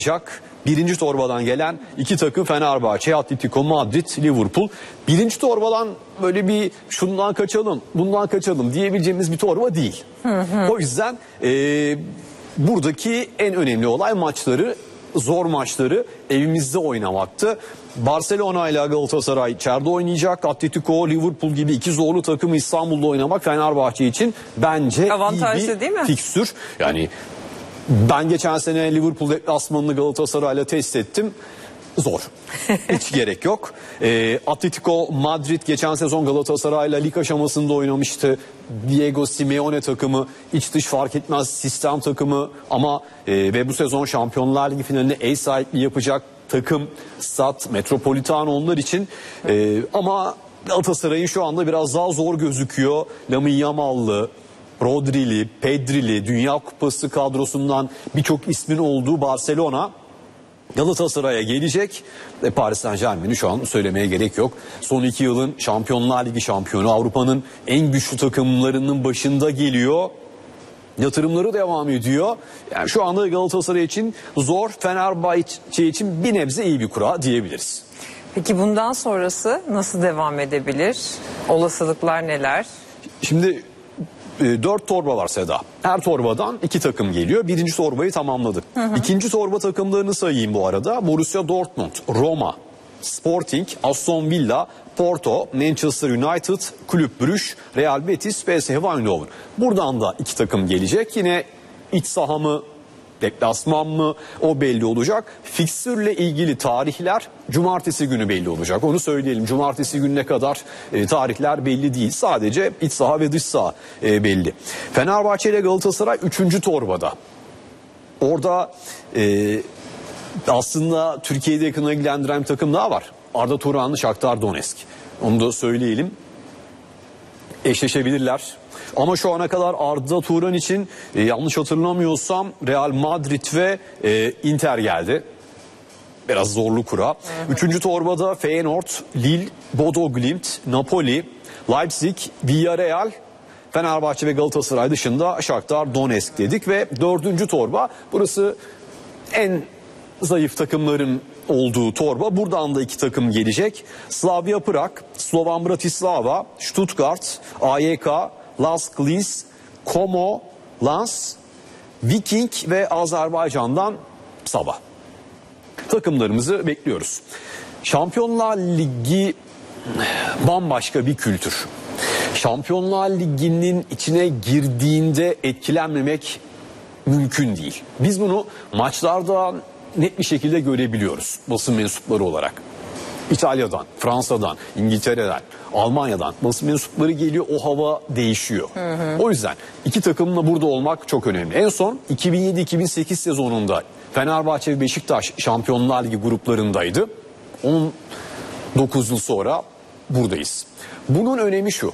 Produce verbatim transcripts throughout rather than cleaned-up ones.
Birinci torbadan gelen iki takım Fenerbahçe, Atletico Madrid, Liverpool. Birinci torbadan böyle bir şundan kaçalım, bundan kaçalım diyebileceğimiz bir torba değil. Hı hı. O yüzden e, buradaki en önemli olay maçları, zor maçları evimizde oynamaktı. Barcelona ile Galatasaray içeride oynayacak. Atletico, Liverpool gibi iki zorlu takımı İstanbul'da oynamak Fenerbahçe için bence avantajlı, iyi bir değil mi? fikstür. Yani ben geçen sene Liverpool deplasmanını Galatasaray'la test ettim. Zor. Hiç gerek yok. E, Atletico Madrid geçen sezon Galatasaray'la lig aşamasında oynamıştı. Diego Simeone takımı, iç dış fark etmez sistem takımı ama e, ve bu sezon Şampiyonlar Ligi finalinde ev sahipliği yapacak takım Stad Metropolitano onlar için. E, ama Galatasaray'ın şu anda biraz daha zor gözüküyor. Lamine Yamal'lı, Rodri'li, Pedri'li, Dünya Kupası kadrosundan birçok ismin olduğu Barcelona Galatasaray'a gelecek. E, Paris Saint-Germain'i şu an söylemeye gerek yok. Son iki yılın Şampiyonlar Ligi şampiyonu, Avrupa'nın en güçlü takımlarının başında geliyor. Yatırımları devam ediyor. Yani şu anda Galatasaray için zor, Fenerbahçe için bir nebze iyi bir kura diyebiliriz. Peki bundan sonrası nasıl devam edebilir? Olasılıklar neler? Şimdi dört torba var Seda. Her torbadan iki takım geliyor. Birinci torbayı tamamladık. Hı hı. İkinci torba takımlarını sayayım bu arada. Borussia Dortmund, Roma, Sporting, Aston Villa, Porto, Manchester United, Kulüp Brugge, Real Betis, P S V Eindhoven. Buradan da iki takım gelecek. Yine iç saha mı, deplasman mı o belli olacak. Fikstürle ilgili tarihler cumartesi günü belli olacak. Onu söyleyelim. Cumartesi gününe kadar e, tarihler belli değil. Sadece iç saha ve dış saha e, belli. Fenerbahçe ile Galatasaray üçüncü torbada. Orada e, aslında Türkiye'de yakına ilgilendiren bir takım daha var. Arda Turan'lı Shakhtar Donetsk. Onu da söyleyelim. Eşleşebilirler. Ama şu ana kadar Arda Turan için e, yanlış hatırlamıyorsam Real Madrid ve e, Inter geldi. Biraz zorlu kura. Hı hı. Üçüncü torbada Feyenoord, Lille, Bodo Glimt, Napoli, Leipzig, Villarreal, Fenerbahçe ve Galatasaray dışında Shakhtar Donetsk dedik ve dördüncü torba, burası en zayıf takımların olduğu torba. Buradan da iki takım gelecek. Slavia Prag, Slovan Bratislava, Stuttgart, A Y K, Las Klis, Como, Lens, Viking ve Azerbaycan'dan Sabah. Takımlarımızı bekliyoruz. Şampiyonlar Ligi bambaşka bir kültür. Şampiyonlar Ligi'nin içine girdiğinde etkilenmemek mümkün değil. Biz bunu maçlarda net bir şekilde görebiliyoruz basın mensupları olarak. İtalya'dan, Fransa'dan, İngiltere'den, Almanya'dan basın mensupları geliyor, o hava değişiyor. Hı hı. O yüzden iki takımla burada olmak çok önemli. En son iki bin yedi iki bin sekiz sezonunda Fenerbahçe ve Beşiktaş Şampiyonlar Ligi gruplarındaydı. on dokuz yıl sonra buradayız. Bunun önemi şu.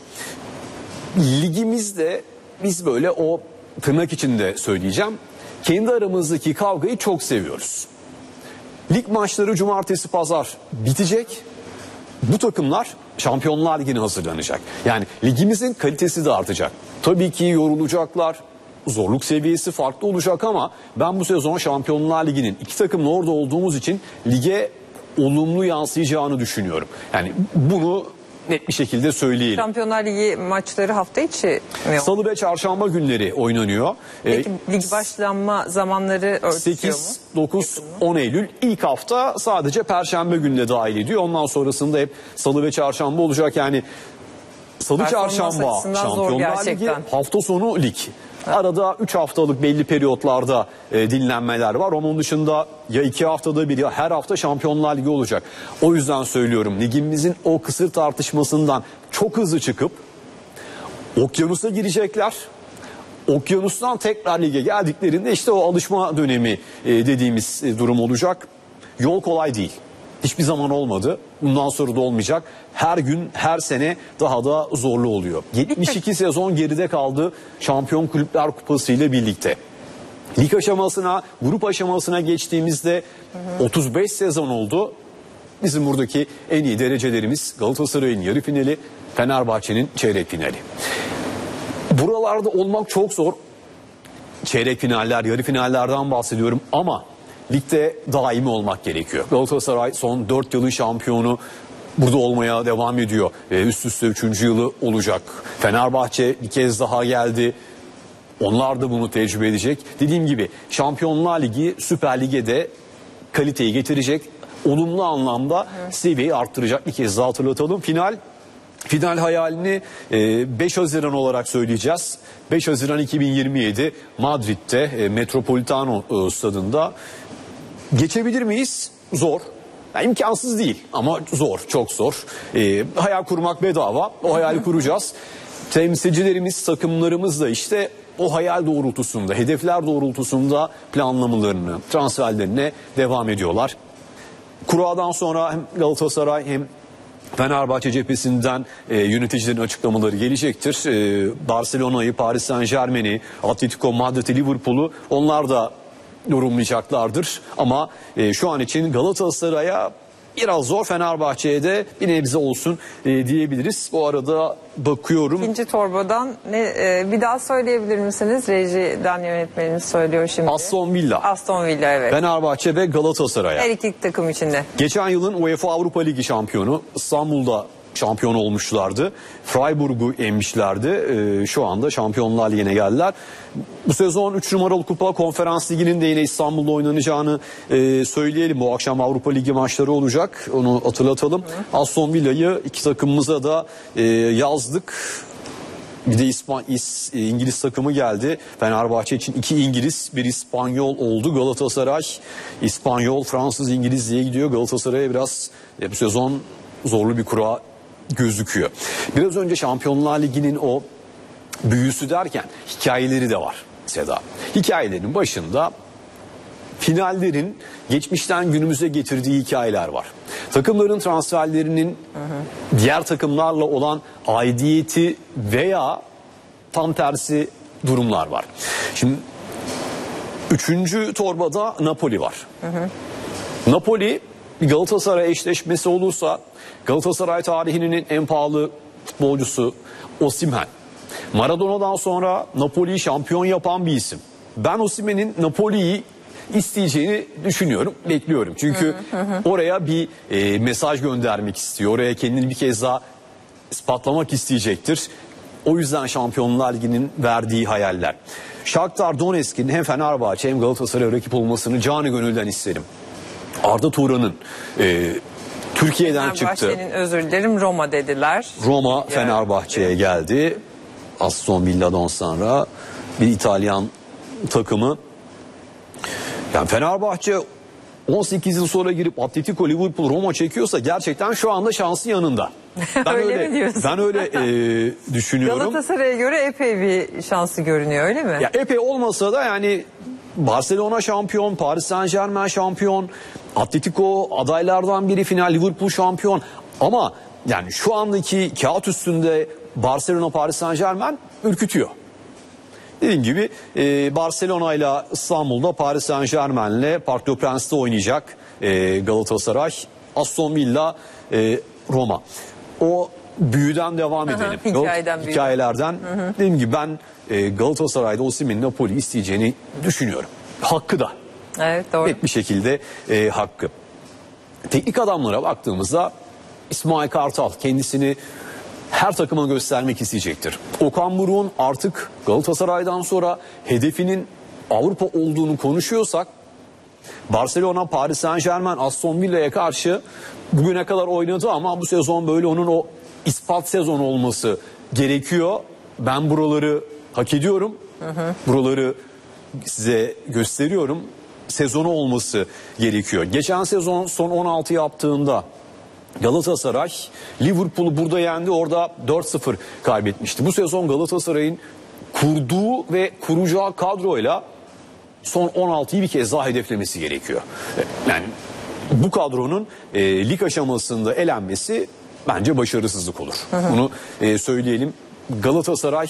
Ligimizde biz böyle o tırnak içinde söyleyeceğim, kendi aramızdaki kavgayı çok seviyoruz. Lig maçları cumartesi pazar bitecek. Bu takımlar Şampiyonlar Ligi'ne hazırlanacak. Yani ligimizin kalitesi de artacak. Tabii ki yorulacaklar. Zorluk seviyesi farklı olacak ama ben bu sezon Şampiyonlar Ligi'nin iki takımla orada olduğumuz için lige olumlu yansıyacağını düşünüyorum. Yani bunu net bir şekilde söyleyelim. Şampiyonlar Ligi maçları hafta içi mi? Salı ve çarşamba günleri oynanıyor. Peki ee, lig başlanma zamanları örtüşüyor mu? sekiz, dokuz, on Eylül ilk hafta sadece Perşembe gününe dahil ediyor. Ondan sonrasında hep Salı ve çarşamba olacak. Yani Salı çarşamba Şampiyonlar Ligi, hafta sonu lig. Arada üç haftalık belli periyotlarda e, dinlenmeler var. Onun dışında ya iki haftada bir ya her hafta Şampiyonlar Ligi olacak. O yüzden söylüyorum, ligimizin o kısır tartışmasından çok hızlı çıkıp okyanusa girecekler. Okyanustan tekrar lige geldiklerinde işte o alışma dönemi e, dediğimiz e, durum olacak. Yol kolay değil. Hiçbir zaman olmadı. Bundan sonra da olmayacak. Her gün, her sene daha da zorlu oluyor. yetmiş iki sezon geride kaldı Şampiyon Kulüpler Kupası ile birlikte. Lig aşamasına, grup aşamasına geçtiğimizde hı hı. otuz beş sezon oldu. Bizim buradaki en iyi derecelerimiz Galatasaray'ın yarı finali, Fenerbahçe'nin çeyrek finali. Buralarda olmak çok zor. Çeyrek finaller, yarı finallerden bahsediyorum ama ligde daimi olmak gerekiyor. Galatasaray son dört yılın şampiyonu, burada olmaya devam ediyor. E, üst üste üçüncü yılı olacak. Fenerbahçe bir kez daha geldi. Onlar da bunu tecrübe edecek. Dediğim gibi Şampiyonlar Ligi Süper Lig'e de kaliteyi getirecek. Olumlu anlamda evet. seviyeyi arttıracak. Bir kez daha hatırlatalım. Final final hayalini beş Haziran olarak söyleyeceğiz. beş Haziran iki bin yirmi yedi Madrid'de Metropolitano stadında. Geçebilir miyiz? Zor. Yani imkansız değil ama zor, çok zor. E, hayal kurmak bedava. O hayali kuracağız. Temsilcilerimiz, takımlarımız da işte o hayal doğrultusunda, hedefler doğrultusunda planlamalarını, transferlerine devam ediyorlar. Kura'dan sonra hem Galatasaray hem Fenerbahçe cephesinden e, yöneticilerin açıklamaları gelecektir. E, Barcelona'yı, Paris Saint-Germain'i, Atletico Madrid'i, Liverpool'u onlar da yorumlayacaklardır. Ama e, şu an için Galatasaray'a biraz zor, Fenerbahçe'ye de bir nebze olsun e, diyebiliriz. Bu arada bakıyorum. İkinci torbadan ne, e, bir daha söyleyebilir misiniz? Rejiden yönetmenimiz söylüyor şimdi. Aston Villa. Aston Villa, evet. Fenerbahçe ve Galatasaray'a. Her iki takım içinde. Geçen yılın UEFA Avrupa Ligi şampiyonu, İstanbul'da şampiyon olmuşlardı. Freiburg'u yenmişlerdi. Ee, şu anda Şampiyonlar Ligi'ne geldiler. Bu sezon üç numaralı kupa Konferans Ligi'nin de yine İstanbul'da oynanacağını e, söyleyelim. Bu akşam Avrupa Ligi maçları olacak. Onu hatırlatalım. Hı. Aston Villa'yı iki takımımıza da e, yazdık. Bir de İspan, İs, İngiliz takımı geldi. Fenerbahçe için iki İngiliz, bir İspanyol oldu. Galatasaray, İspanyol, Fransız, İngiliz diye gidiyor. Galatasaray'a biraz e, bu sezon zorlu bir kura gözüküyor. Biraz önce Şampiyonlar Ligi'nin o büyüsü derken hikayeleri de var Seda. Hikayelerin başında finallerin geçmişten günümüze getirdiği hikayeler var. Takımların transferlerinin hı hı. diğer takımlarla olan aidiyeti veya tam tersi durumlar var. Şimdi üçüncü torbada Napoli var. Hı hı. Napoli bir Galatasaray eşleşmesi olursa Galatasaray tarihinin en pahalı futbolcusu Osimhen. Maradona'dan sonra Napoli'yi şampiyon yapan bir isim. Ben Osimhen'in Napoli'yi isteyeceğini düşünüyorum, bekliyorum. Çünkü hı hı. oraya bir e, mesaj göndermek istiyor. Oraya kendini bir kez daha ispatlamak isteyecektir. O yüzden Şampiyonlar Ligi'nin verdiği hayaller. Shakhtar Donetsk'in hem Fenerbahçe hem Galatasaray rakip olmasını canı gönülden isterim. Arda Turan'ın e, Türkiye'den çıktı. Fenerbahçe'nin, özür dilerim, Roma dediler. Roma yani, Fenerbahçe'ye geldi. Aston Villa'dan sonra bir İtalyan takımı. Yani Fenerbahçe on sekiz yıl sonra girip Atletico, Liverpool, Roma çekiyorsa gerçekten şu anda şansı yanında. Ben öyle, öyle mi diyorsun? Ben öyle e, düşünüyorum. Galatasaray'a göre epey bir şansı görünüyor, öyle mi? Ya epey olmasa da yani Barcelona şampiyon, Paris Saint-Germain şampiyon, Atletico adaylardan biri, final, Liverpool şampiyon. Ama yani şu andaki kağıt üstünde Barcelona, Paris Saint-Germain ürkütüyor. Dediğim gibi e, Barcelona ile İstanbul'da, Paris Saint-Germain ile Parc des Princes oynayacak e, Galatasaray, Aston Villa, e, Roma. O büyüden devam edelim. Aha, hikayeden büyüden. Hikayelerden. Hı hı. Dediğim gibi ben e, Galatasaray'da Osimhen'in Napoli isteyeceğini düşünüyorum. Hakkı da. Evet, doğru. Net bir şekilde e, hakkı. Teknik adamlara baktığımızda İsmail Kartal kendisini her takıma göstermek isteyecektir. Okan Buruk'un artık Galatasaray'dan sonra hedefinin Avrupa olduğunu konuşuyorsak, Barcelona, Paris Saint-Germain, Aston Villa'ya karşı bugüne kadar oynadı ama bu sezon böyle onun o ispat sezonu olması gerekiyor. Ben buraları hak ediyorum. Hı hı. Buraları size gösteriyorum. Sezonu olması gerekiyor. Geçen sezon son on altı yaptığında Galatasaray Liverpool'u burada yendi, orada dört sıfır kaybetmişti. Bu sezon Galatasaray'ın kurduğu ve kuracağı kadroyla son on altıyı bir kez daha hedeflemesi gerekiyor. Yani bu kadronun e, lig aşamasında elenmesi bence başarısızlık olur. Hı hı. Bunu e, söyleyelim. Galatasaray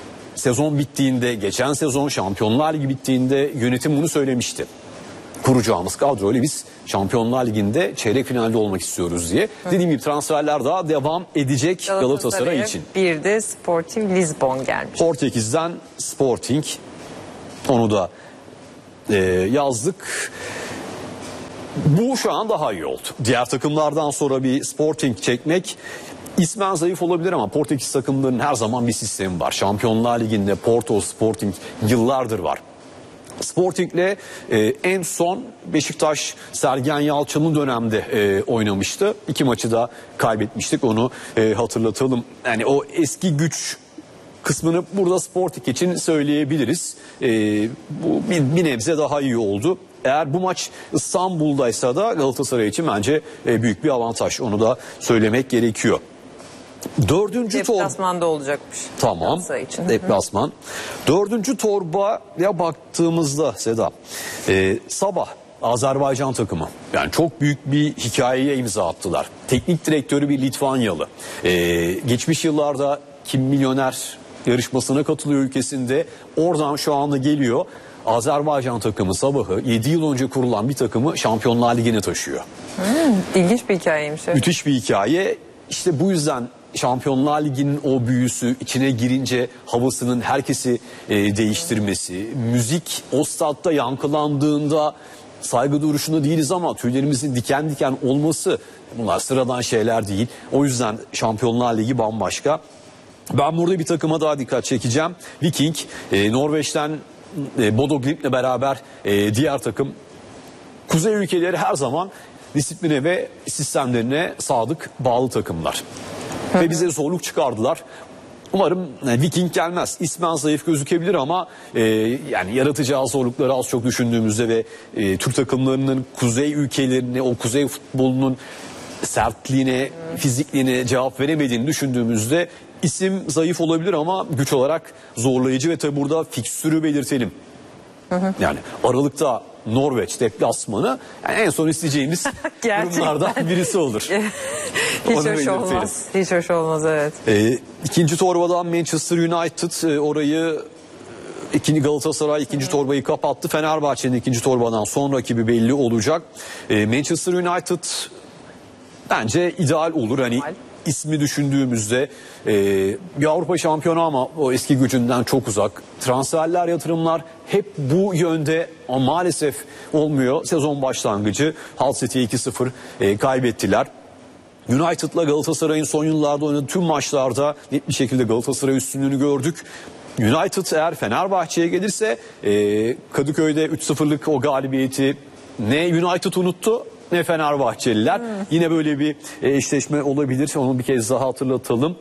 sezon bittiğinde, geçen sezon Şampiyonlar Ligi bittiğinde yönetim bunu söylemişti. Kuracağımız kadroyla biz Şampiyonlar Ligi'nde çeyrek finalde olmak istiyoruz diye. Hı. Dediğim gibi transferler daha devam edecek Galatasaray, Galatasaray için. Bir de Sporting Lisbon gelmiş. Portekiz'den Sporting, onu da e, yazdık. Bu şu an daha iyi oldu. Diğer takımlardan sonra bir Sporting çekmek ismen zayıf olabilir ama Portekiz takımlarının her zaman bir sistemi var. Şampiyonlar Ligi'nde Porto, Sporting yıllardır var. Sporting'le e, en son Beşiktaş Sergen Yalçın'ın dönemde e, oynamıştı. İki maçı da kaybetmiştik, onu e, hatırlatalım. Yani o eski güç kısmını burada Sporting için söyleyebiliriz. E, bu bir, bir nebze daha iyi oldu. Eğer bu maç İstanbul'daysa da Galatasaray için bence e, büyük bir avantaj. Onu da söylemek gerekiyor. Dördüncü torba. Deplasmanda olacakmış. Tamam. Için. Deplasman. Dördüncü torbaya baktığımızda Seda, e, sabah Azerbaycan takımı yani çok büyük bir hikayeye imza attılar. Teknik direktörü bir Litvanyalı. E, geçmiş yıllarda Kim Milyoner yarışmasına katılıyor ülkesinde. Oradan şu anda geliyor. Azerbaycan takımı Sabah'ı yedi yıl önce kurulan bir takımı Şampiyonlar Ligi'ne taşıyor. Hmm, ilginç bir hikayeymiş. Evet. Müthiş bir hikaye. İşte bu yüzden Şampiyonlar Ligi'nin o büyüsü, içine girince havasının herkesi e, değiştirmesi, müzik o statta yankılandığında saygı duruşunda değiliz ama tüylerimizin diken diken olması, bunlar sıradan şeyler değil. O yüzden Şampiyonlar Ligi bambaşka. Ben burada bir takıma daha dikkat çekeceğim. Viking, e, Norveç'ten e, Bodo Glimt'le beraber e, diğer takım. Kuzey ülkeleri her zaman disipline ve sistemlerine sadık, bağlı takımlar. Ve bize zorluk çıkardılar. Umarım e, Viking gelmez. İsmen zayıf gözükebilir ama e, yani yaratacağı zorlukları az çok düşündüğümüzde ve e, Türk takımlarının kuzey ülkelerine, o kuzey futbolunun sertliğine, fizikliğine cevap veremediğini düşündüğümüzde isim zayıf olabilir ama güç olarak zorlayıcı ve tabi burada fikstürü belirtelim. Hı hı. Yani Aralık'ta Norveç deplasmanı yani en son isteyeceğimiz durumlardan birisi olur. Hiç hoş olmaz. Hiç hoş olmaz, evet. Ee, ikinci torbadan Manchester United e, orayı ikinci Galatasaray ikinci Hı. torbayı kapattı. Fenerbahçe'nin ikinci torbadan son rakibi belli olacak. Ee, Manchester United bence ideal olur. Hani ideal. İsmi düşündüğümüzde e, bir Avrupa şampiyonu ama o eski gücünden çok uzak. Transferler, yatırımlar hep bu yönde ama maalesef olmuyor. Sezon başlangıcı Hull City'ye iki sıfır e, kaybettiler. United'la Galatasaray'ın son yıllarda oynadığı tüm maçlarda net bir şekilde Galatasaray üstünlüğünü gördük. United eğer Fenerbahçe'ye gelirse e, Kadıköy'de üç sıfırlık o galibiyeti ne United unuttu ne Fenerbahçeliler. Hmm. Yine böyle bir e, eşleşme olabilir. Onu bir kez daha hatırlatalım.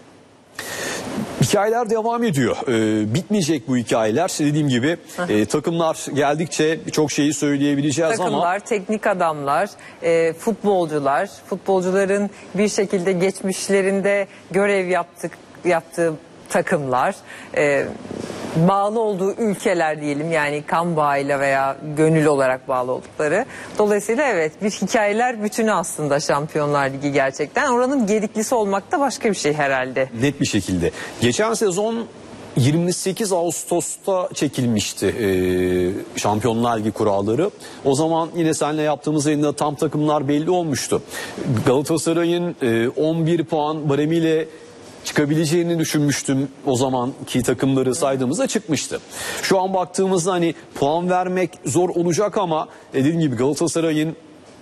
Hikayeler devam ediyor. Ee, bitmeyecek bu hikayeler. Dediğim gibi e, takımlar geldikçe birçok şeyi söyleyebileceğiz takımlar, ama... Takımlar, teknik adamlar, e, futbolcular, futbolcuların bir şekilde geçmişlerinde görev yaptık, yaptığı takımlar, e, bağlı olduğu ülkeler diyelim, yani kan bağıyla veya gönül olarak bağlı oldukları. Dolayısıyla evet, bir hikayeler bütünü aslında Şampiyonlar Ligi gerçekten. Oranın gediklisi olmak da başka bir şey herhalde. Net bir şekilde. Geçen sezon yirmi sekiz Ağustos'ta çekilmişti e, Şampiyonlar Ligi kuralları. O zaman yine seninle yaptığımız yayında tam takımlar belli olmuştu. Galatasaray'ın e, on bir puan baremiyle çıkabileceğini düşünmüştüm, o zamanki takımları saydığımızda çıkmıştı. Şu an baktığımızda hani puan vermek zor olacak ama dediğim gibi Galatasaray'ın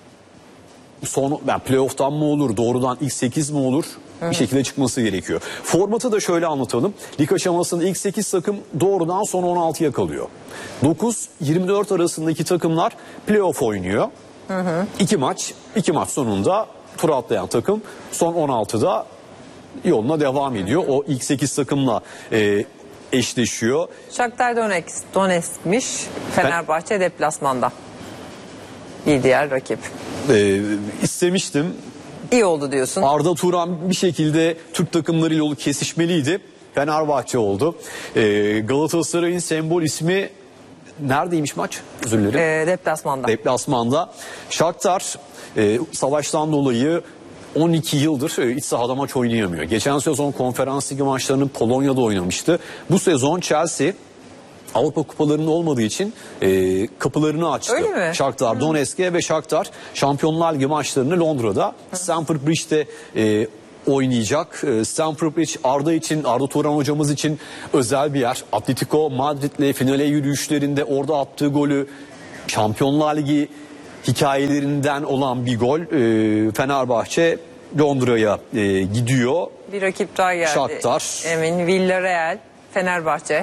son yani playoff'tan mı olur, doğrudan ilk sekiz mi olur, bir şekilde çıkması gerekiyor. Formatı da şöyle anlatalım. Lig aşamasında ilk sekiz takım doğrudan son on altıya kalıyor. dokuz yirmi dört arasındaki takımlar playoff oynuyor. Hı hı. İki maç, iki maç sonunda tur atlayan takım son on altıda yoluna devam ediyor. O ilk sekiz takımla e, eşleşiyor. Shakhtar Donetsk, Donetsk'miş. Fenerbahçe ben... deplasmanda. Bir diğer rakip. E, istemiştim. İyi oldu diyorsun. Arda Turan bir şekilde Türk takımlarıyla yolu kesişmeliydi. Fenerbahçe oldu. E, Galatasaray'ın sembol ismi neredeymiş maç? Özür dilerim. E, deplasmanda. Deplasmanda. Shakhtar e, savaştan dolayı on iki yıldır iç sahada maç oynayamıyor. Geçen sezon konferans ligi maçlarını Polonya'da oynamıştı. Bu sezon Chelsea Avrupa kupalarının olmadığı için e, kapılarını açtı. Öyle mi? Shakhtar Donetsk'e ve Shakhtar Şampiyonlar Ligi maçlarını Londra'da Hı. Stamford Bridge'de e, oynayacak. E, Stamford Bridge Arda için, Arda Turan hocamız için özel bir yer. Atletico Madrid'le finale yürüyüşlerinde orada attığı golü, Şampiyonlar Ligi hikayelerinden olan bir gol. E, Fenerbahçe Londra'ya e, gidiyor. Bir rakip daha geldi. Shakhtar. Emin Villarreal, Fenerbahçe.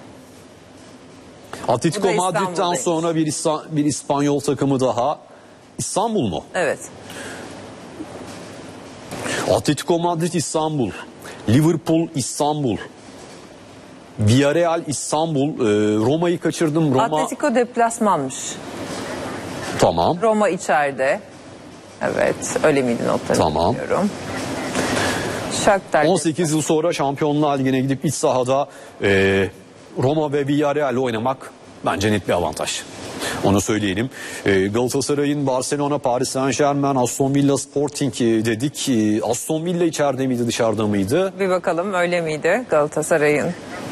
Atletico Bu da Madrid'den İstanbul'daymış. sonra bir, İsta- bir İspanyol takımı daha. İstanbul mu? Evet. Atletico Madrid İstanbul, Liverpool İstanbul, Villarreal İstanbul, e, Roma'yı kaçırdım. Roma Atletico deplasmanmış. tamam. Roma içeride. Evet, öyle miydi notları? Tamam. Bilmiyorum. Shakhtar. on sekiz yıl sonra Şampiyonlar Ligi'ne gidip iç sahada e, Roma ve Villarreal'le oynamak bence net bir avantaj. Onu söyleyelim. E, Galatasaray'ın Barcelona, Paris Saint-Germain, Aston Villa, Sporting e, dedik. E, Aston Villa içeride miydi, dışarıda mıydı? Bir bakalım öyle miydi Galatasaray'ın?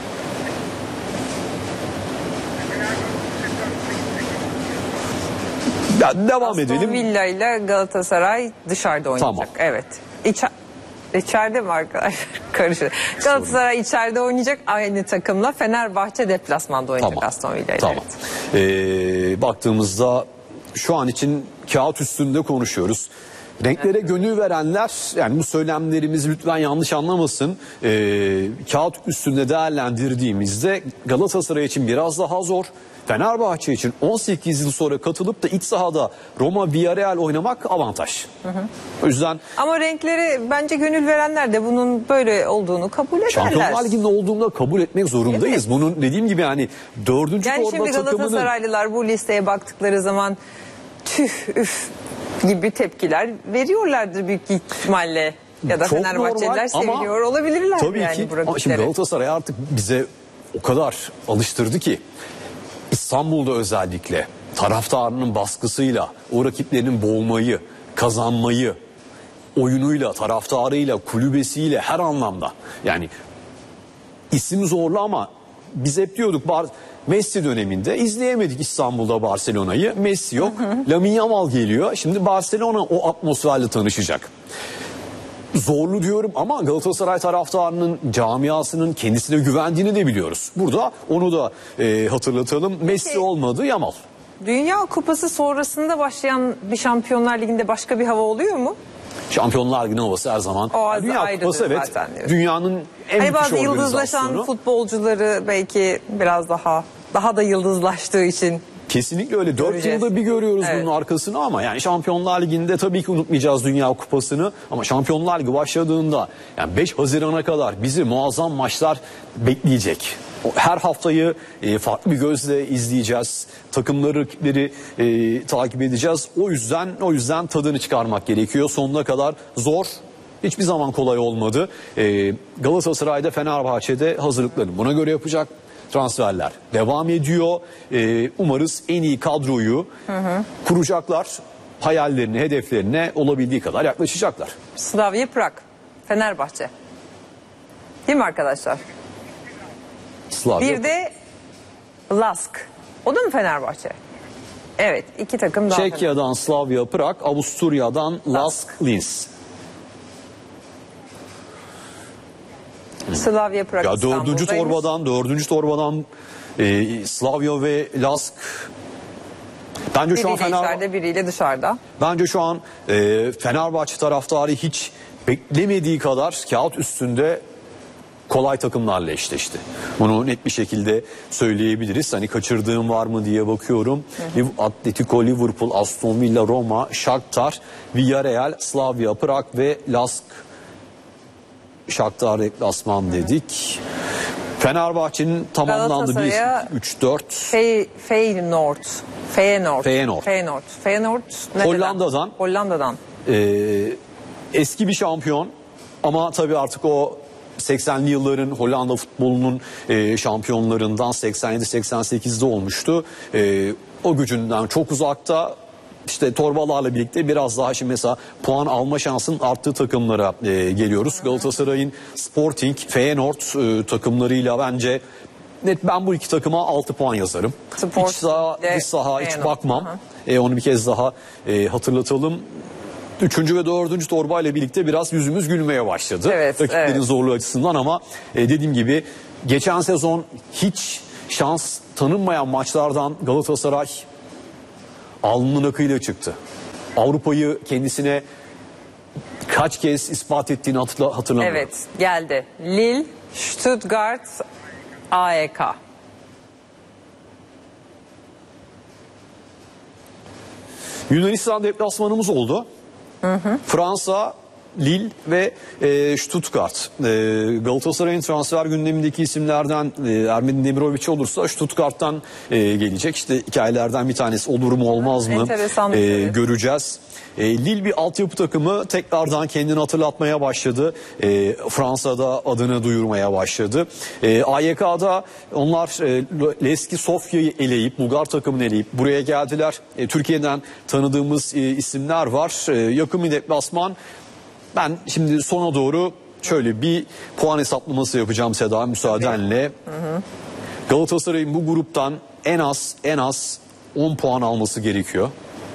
Ya, devam Aston edelim. Villa ile Galatasaray dışarıda oynayacak. Tamam. Evet. İçe İçeride mi arkadaşlar? Karışır. Galatasaray içeride oynayacak aynı takımla. Fenerbahçe deplasmanda oynayacak Tamam. Aston Villa ile. Tamam. Evet. Ee, baktığımızda şu an için kağıt üstünde konuşuyoruz. Renklere gönül verenler, yani bu söylemlerimizi lütfen yanlış anlamasın. Ee, kağıt üstünde değerlendirdiğimizde Galatasaray için biraz daha zor. Fenerbahçe için on sekiz yıl sonra katılıp da iç sahada Roma Villarreal oynamak avantaj. Hı hı. O yüzden Ama renkleri bence gönül verenler de bunun böyle olduğunu kabul ederler. Şampiyonlar Ligi'nde olduğunda kabul etmek zorundayız. Evet. Bunun dediğim gibi yani dördüncü Yani torba şimdi takımının... Galatasaraylılar bu listeye baktıkları zaman tüh üf gibi tepkiler veriyorlardır büyük ihtimalle. Ya da Çok Fenerbahçeliler normal ama seviniyor olabilirler tabii yani ki, bu ama şimdi rakiplere. Galatasaray artık bize o kadar alıştırdı ki İstanbul'da özellikle taraftarının baskısıyla o rakiplerinin boğmayı, kazanmayı, oyunuyla, taraftarıyla, kulübesiyle her anlamda. Yani isim zorlu ama biz hep diyorduk Bar Messi döneminde izleyemedik İstanbul'da Barcelona'yı. Messi yok. Lamine Yamal geliyor. Şimdi Barcelona o atmosferle tanışacak. Zorlu diyorum ama Galatasaray taraftarının, camiasının kendisine güvendiğini de biliyoruz. Burada onu da e, hatırlatalım. Messi Peki. olmadı, Yamal. Dünya Kupası sonrasında başlayan bir Şampiyonlar Ligi'nde başka bir hava oluyor mu? Şampiyonlar Günü havası her zaman. O Yani Dünya ayrıdır Kupası evet. zaten diyorsun. Dünyanın en Hani müthiş bazı yıldızlaşan organizasyonu. futbolcuları belki biraz daha daha da yıldızlaştığı için. Kesinlikle öyle. Dört Göreceğiz. yılda bir görüyoruz Evet. bunun arkasını ama yani Şampiyonlar Ligi'nde tabii ki unutmayacağız Dünya Kupası'nı. Ama Şampiyonlar Ligi başladığında yani beş Haziran'a kadar bizi muazzam maçlar bekleyecek. O her haftayı e, farklı bir gözle izleyeceğiz. Takımları, rakipleri e, takip edeceğiz. O yüzden o yüzden tadını çıkarmak gerekiyor. Sonuna kadar zor. Hiçbir zaman kolay olmadı. E, Galatasaray'da, Fenerbahçe'de hazırlıklarını buna göre yapacak. Transferler devam ediyor. Ee, umarız en iyi kadroyu hı hı. kuracaklar. Hayallerine, hedeflerine olabildiği kadar yaklaşacaklar. Slavia Prag, Fenerbahçe. Değil mi arkadaşlar? Slavia. Bir de Lask. O da mı Fenerbahçe? Evet, iki takım daha. Çekya'dan Slavia Prag, Avusturya'dan Lask Linz. Slavia Prag Ya dördüncü İstanbul'daymış. torbadan, dördüncü torbadan e, Slavia ve Lask. Bence şu an Biriyle Fener... içeride, biriyle dışarıda. Bence şu an e, Fenerbahçe taraftarı hiç beklemediği kadar kağıt üstünde kolay takımlarla eşleşti. Bunu net bir şekilde söyleyebiliriz. Hani kaçırdığım var mı diye bakıyorum. Hı hı. Atletico, Liverpool, Aston Villa, Roma, Shakhtar, Villarreal, Slavia Prag ve Lask. Shakhtar deplasman dedik. Fenerbahçe'nin tamamlandı bir, üç, dört. Fey, Feyenoord. Feyenoord. Feyenoord. Feyenoord. Feyenoord nereden? Hollanda'dan. Hollanda'dan. Ee, eski bir şampiyon ama tabii artık o seksenli yılların Hollanda futbolunun e, şampiyonlarından seksen yedi seksen sekizde olmuştu. E, o gücünden çok uzakta. İşte torbalarla birlikte biraz daha şimdi mesela puan alma şansının arttığı takımlara e, geliyoruz. Galatasaray'ın Sporting, Feyenoord e, takımlarıyla bence net ben bu iki takıma altı puan yazarım. Sport iç saha, ile dış saha hiç Feyenoord. bakmam. E, onu bir kez daha e, hatırlatalım. Üçüncü ve dördüncü torbayla birlikte biraz yüzümüz gülmeye başladı. Evet, Rakiplerin evet. zorluğu açısından ama e, dediğim gibi geçen sezon hiç şans tanınmayan maçlardan Galatasaray alnının akıyla çıktı. Avrupa'yı kendisine kaç kez ispat ettiğini hatırla, hatırlamıyorum. Evet, geldi. Lille, Stuttgart, A E K. Yunanistan deplasmanımız oldu. Hı hı. Fransa, Lille ve e, Stuttgart. E, Galatasaray'ın transfer gündemindeki isimlerden e, Ermeni Demirovic olursa Stuttgart'tan e, gelecek. İşte hikayelerden bir tanesi olur mu olmaz mı e, göreceğiz. E, Lille bir altyapı takımı tekrardan kendini hatırlatmaya başladı. E, Fransa'da adını duyurmaya başladı. E, A Y K'da onlar e, Leski Sofya'yı eleyip, Bulgar takımını eleyip buraya geldiler. E, Türkiye'den tanıdığımız e, isimler var. E, yakın bir deplasman. Ben şimdi sona doğru şöyle bir puan hesaplaması yapacağım Seda, müsaadenle. Hı hı. Galatasaray'ın bu gruptan en az en az on puan alması gerekiyor.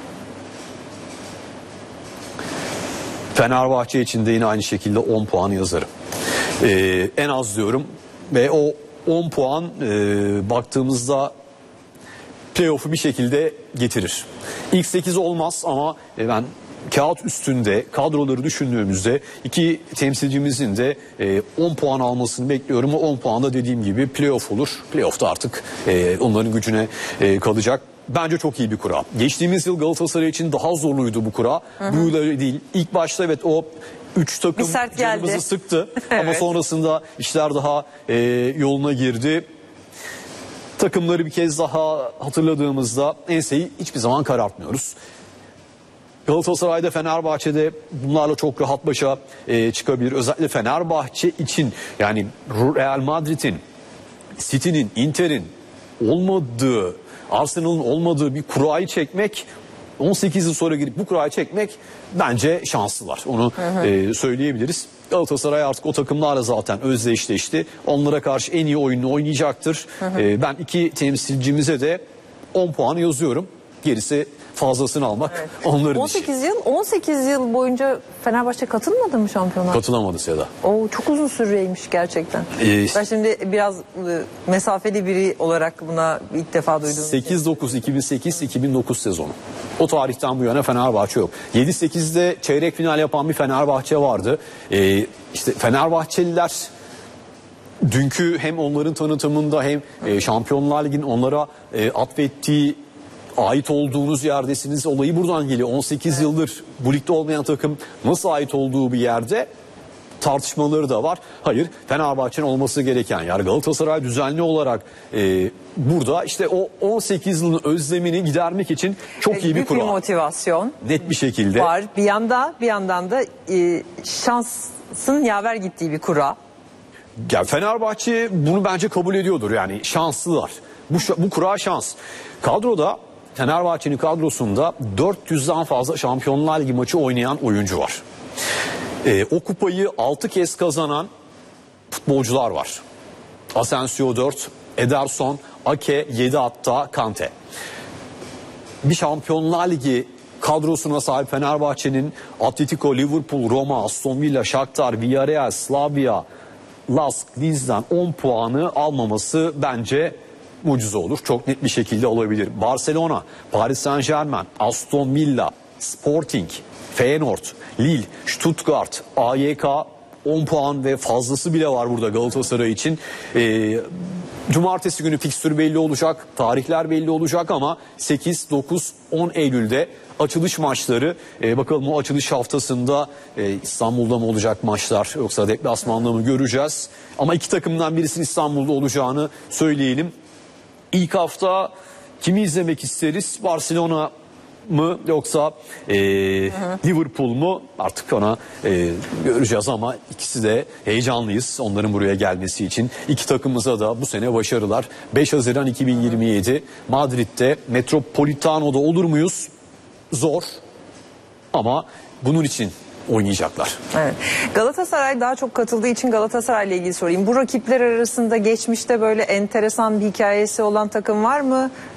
Fenerbahçe için de yine aynı şekilde on puan yazarım. Ee, en az diyorum ve o on puan e, baktığımızda playoff'u bir şekilde getirir. İlk sekiz olmaz ama e, ben kağıt üstünde kadroları düşündüğümüzde iki temsilcimizin de e, on puan almasını bekliyorum. O on puan da dediğim gibi playoff olur. Playoff'ta artık e, onların gücüne e, kalacak. Bence çok iyi bir kura. Geçtiğimiz yıl Galatasaray için daha zorluydu bu kura. Hı hı. Bu yıl öyle değil. İlk başta evet o üç takım canımızı sıktı. Evet. Ama sonrasında işler daha e, yoluna girdi. Takımları bir kez daha hatırladığımızda enseyi hiçbir zaman karartmıyoruz. Galatasaray'da, Fenerbahçe'de bunlarla çok rahat başa e, çıkabilir. Özellikle Fenerbahçe için, yani Real Madrid'in, City'nin, Inter'in olmadığı, Arsenal'ın olmadığı bir kurayı çekmek, on sekiz yıl sonra girip bu kurayı çekmek bence şanslılar. Onu hı hı. E, söyleyebiliriz. Galatasaray artık o takımlarla zaten özdeşleşti. Onlara karşı en iyi oyununu oynayacaktır. Hı hı. E, ben iki temsilcimize de on puan yazıyorum. Gerisi fazlasını almak evet. onların on sekiz işi. Yıl on sekiz yıl boyunca Fenerbahçe katılmadı mı şampiyonlar? Katılamadı Seda. Oo, çok uzun süreymiş gerçekten. Ee, ben şimdi biraz e, mesafeli biri olarak buna ilk defa duydum. sekiz dokuz iki bin sekiz iki bin dokuz sezonu. O tarihten bu yana Fenerbahçe yok. yedi sekizde çeyrek final yapan bir Fenerbahçe vardı. Ee, işte Fenerbahçeliler dünkü hem onların tanıtımında hem e, Şampiyonlar Ligi'nin onlara e, atfettiği ait olduğunuz yerdesiniz olayı buradan geliyor. on sekiz evet. yıldır bu ligde olmayan takım nasıl ait olduğu bir yerde tartışmaları da var. Hayır, Fenerbahçe'nin olması gereken yer. Galatasaray düzenli olarak e, burada işte o on sekiz yılın özlemini gidermek için çok evet, iyi bir kura. Bir motivasyon. Net bir şekilde. Var. Bir yanda bir yandan da e, şansın yaver gittiği bir kura. Ya Fenerbahçe bunu bence kabul ediyordur. Yani şanslılar. Bu, bu kura şans. Kadroda Fenerbahçe'nin kadrosunda dört yüzden fazla Şampiyonlar Ligi maçı oynayan oyuncu var. Ee, o kupayı altı kez kazanan futbolcular var. Asensio dört, Ederson, Ake yedi, hatta Kante. Bir Şampiyonlar Ligi kadrosuna sahip Fenerbahçe'nin Atletico, Liverpool, Roma, Aston Villa, Shakhtar, Villarreal, Slavia, Lask, Linz'den on puanı almaması bence mucize olur. Çok net bir şekilde olabilir. Barcelona, Paris Saint-Germain, Aston Villa, Sporting, Feyenoord, Lille, Stuttgart, A Y K on puan ve fazlası bile var burada Galatasaray için. Ee, Cumartesi günü fikstürü belli olacak, tarihler belli olacak ama sekiz, dokuz, on Eylül'de açılış maçları. Ee, bakalım o açılış haftasında e, İstanbul'da mı olacak maçlar yoksa deplasmanda mı göreceğiz. Ama iki takımdan birisinin İstanbul'da olacağını söyleyelim. İlk hafta kimi izlemek isteriz? Barcelona mı yoksa e, Liverpool mu? Artık ona e, göreceğiz ama ikisi de heyecanlıyız onların buraya gelmesi için. İki takımımıza da bu sene başarılar. beş Haziran iki bin yirmi yedi Madrid'de Metropolitano'da olur muyuz? Zor ama bunun için oynayacaklar. Evet. Galatasaray daha çok katıldığı için Galatasaray ile ilgili sorayım. Bu rakipler arasında geçmişte böyle enteresan bir hikayesi olan takım var mı?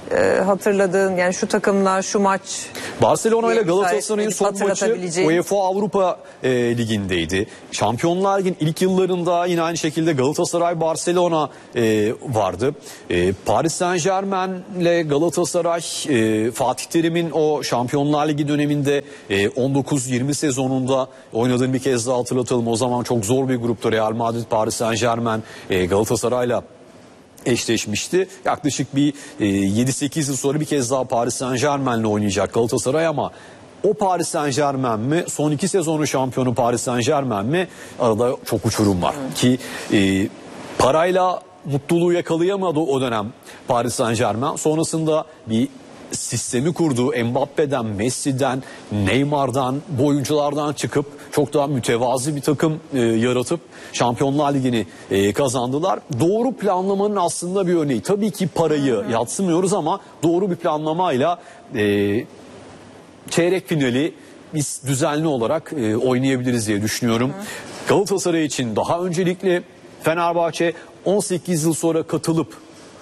e, hatırladığın, yani şu takımlar, şu maç. Barcelona ile diye Galatasaray'ın müsait son edip maçı hatırlatabileceğin. UEFA Avrupa e, Ligi'ndeydi. Şampiyonlar Ligi'nin ilk yıllarında yine aynı şekilde Galatasaray Barcelona e, vardı. E, Paris Saint-Germain ile Galatasaray e, Fatih Terim'in o Şampiyonlar Ligi döneminde e, on dokuz yirmi sezonunda oynadığını bir kez daha hatırlatalım. O zaman çok zor bir gruptu. Real Madrid, Paris Saint-Germain e, Galatasaray'la eşleşmişti. Yaklaşık bir e, yedi sekiz yıl sonra bir kez daha Paris Saint-Germain'le oynayacak Galatasaray ama o Paris Saint-Germain mi, son iki sezonun şampiyonu Paris Saint-Germain mi, arada çok uçurum var. Evet. Ki e, parayla mutluluğu yakalayamadı o dönem Paris Saint-Germain. Sonrasında bir sistemi kurdu. Mbappe'den, Messi'den, Neymar'dan, bu oyunculardan çıkıp çok daha mütevazi bir takım e, yaratıp Şampiyonlar Ligi'ni e, kazandılar. Doğru planlamanın aslında bir örneği. Tabii ki parayı Hı-hı. yadsımıyoruz ama doğru bir planlamayla e, çeyrek finali biz düzenli olarak e, oynayabiliriz diye düşünüyorum. Hı-hı. Galatasaray için daha öncelikli, Fenerbahçe on sekiz yıl sonra katılıp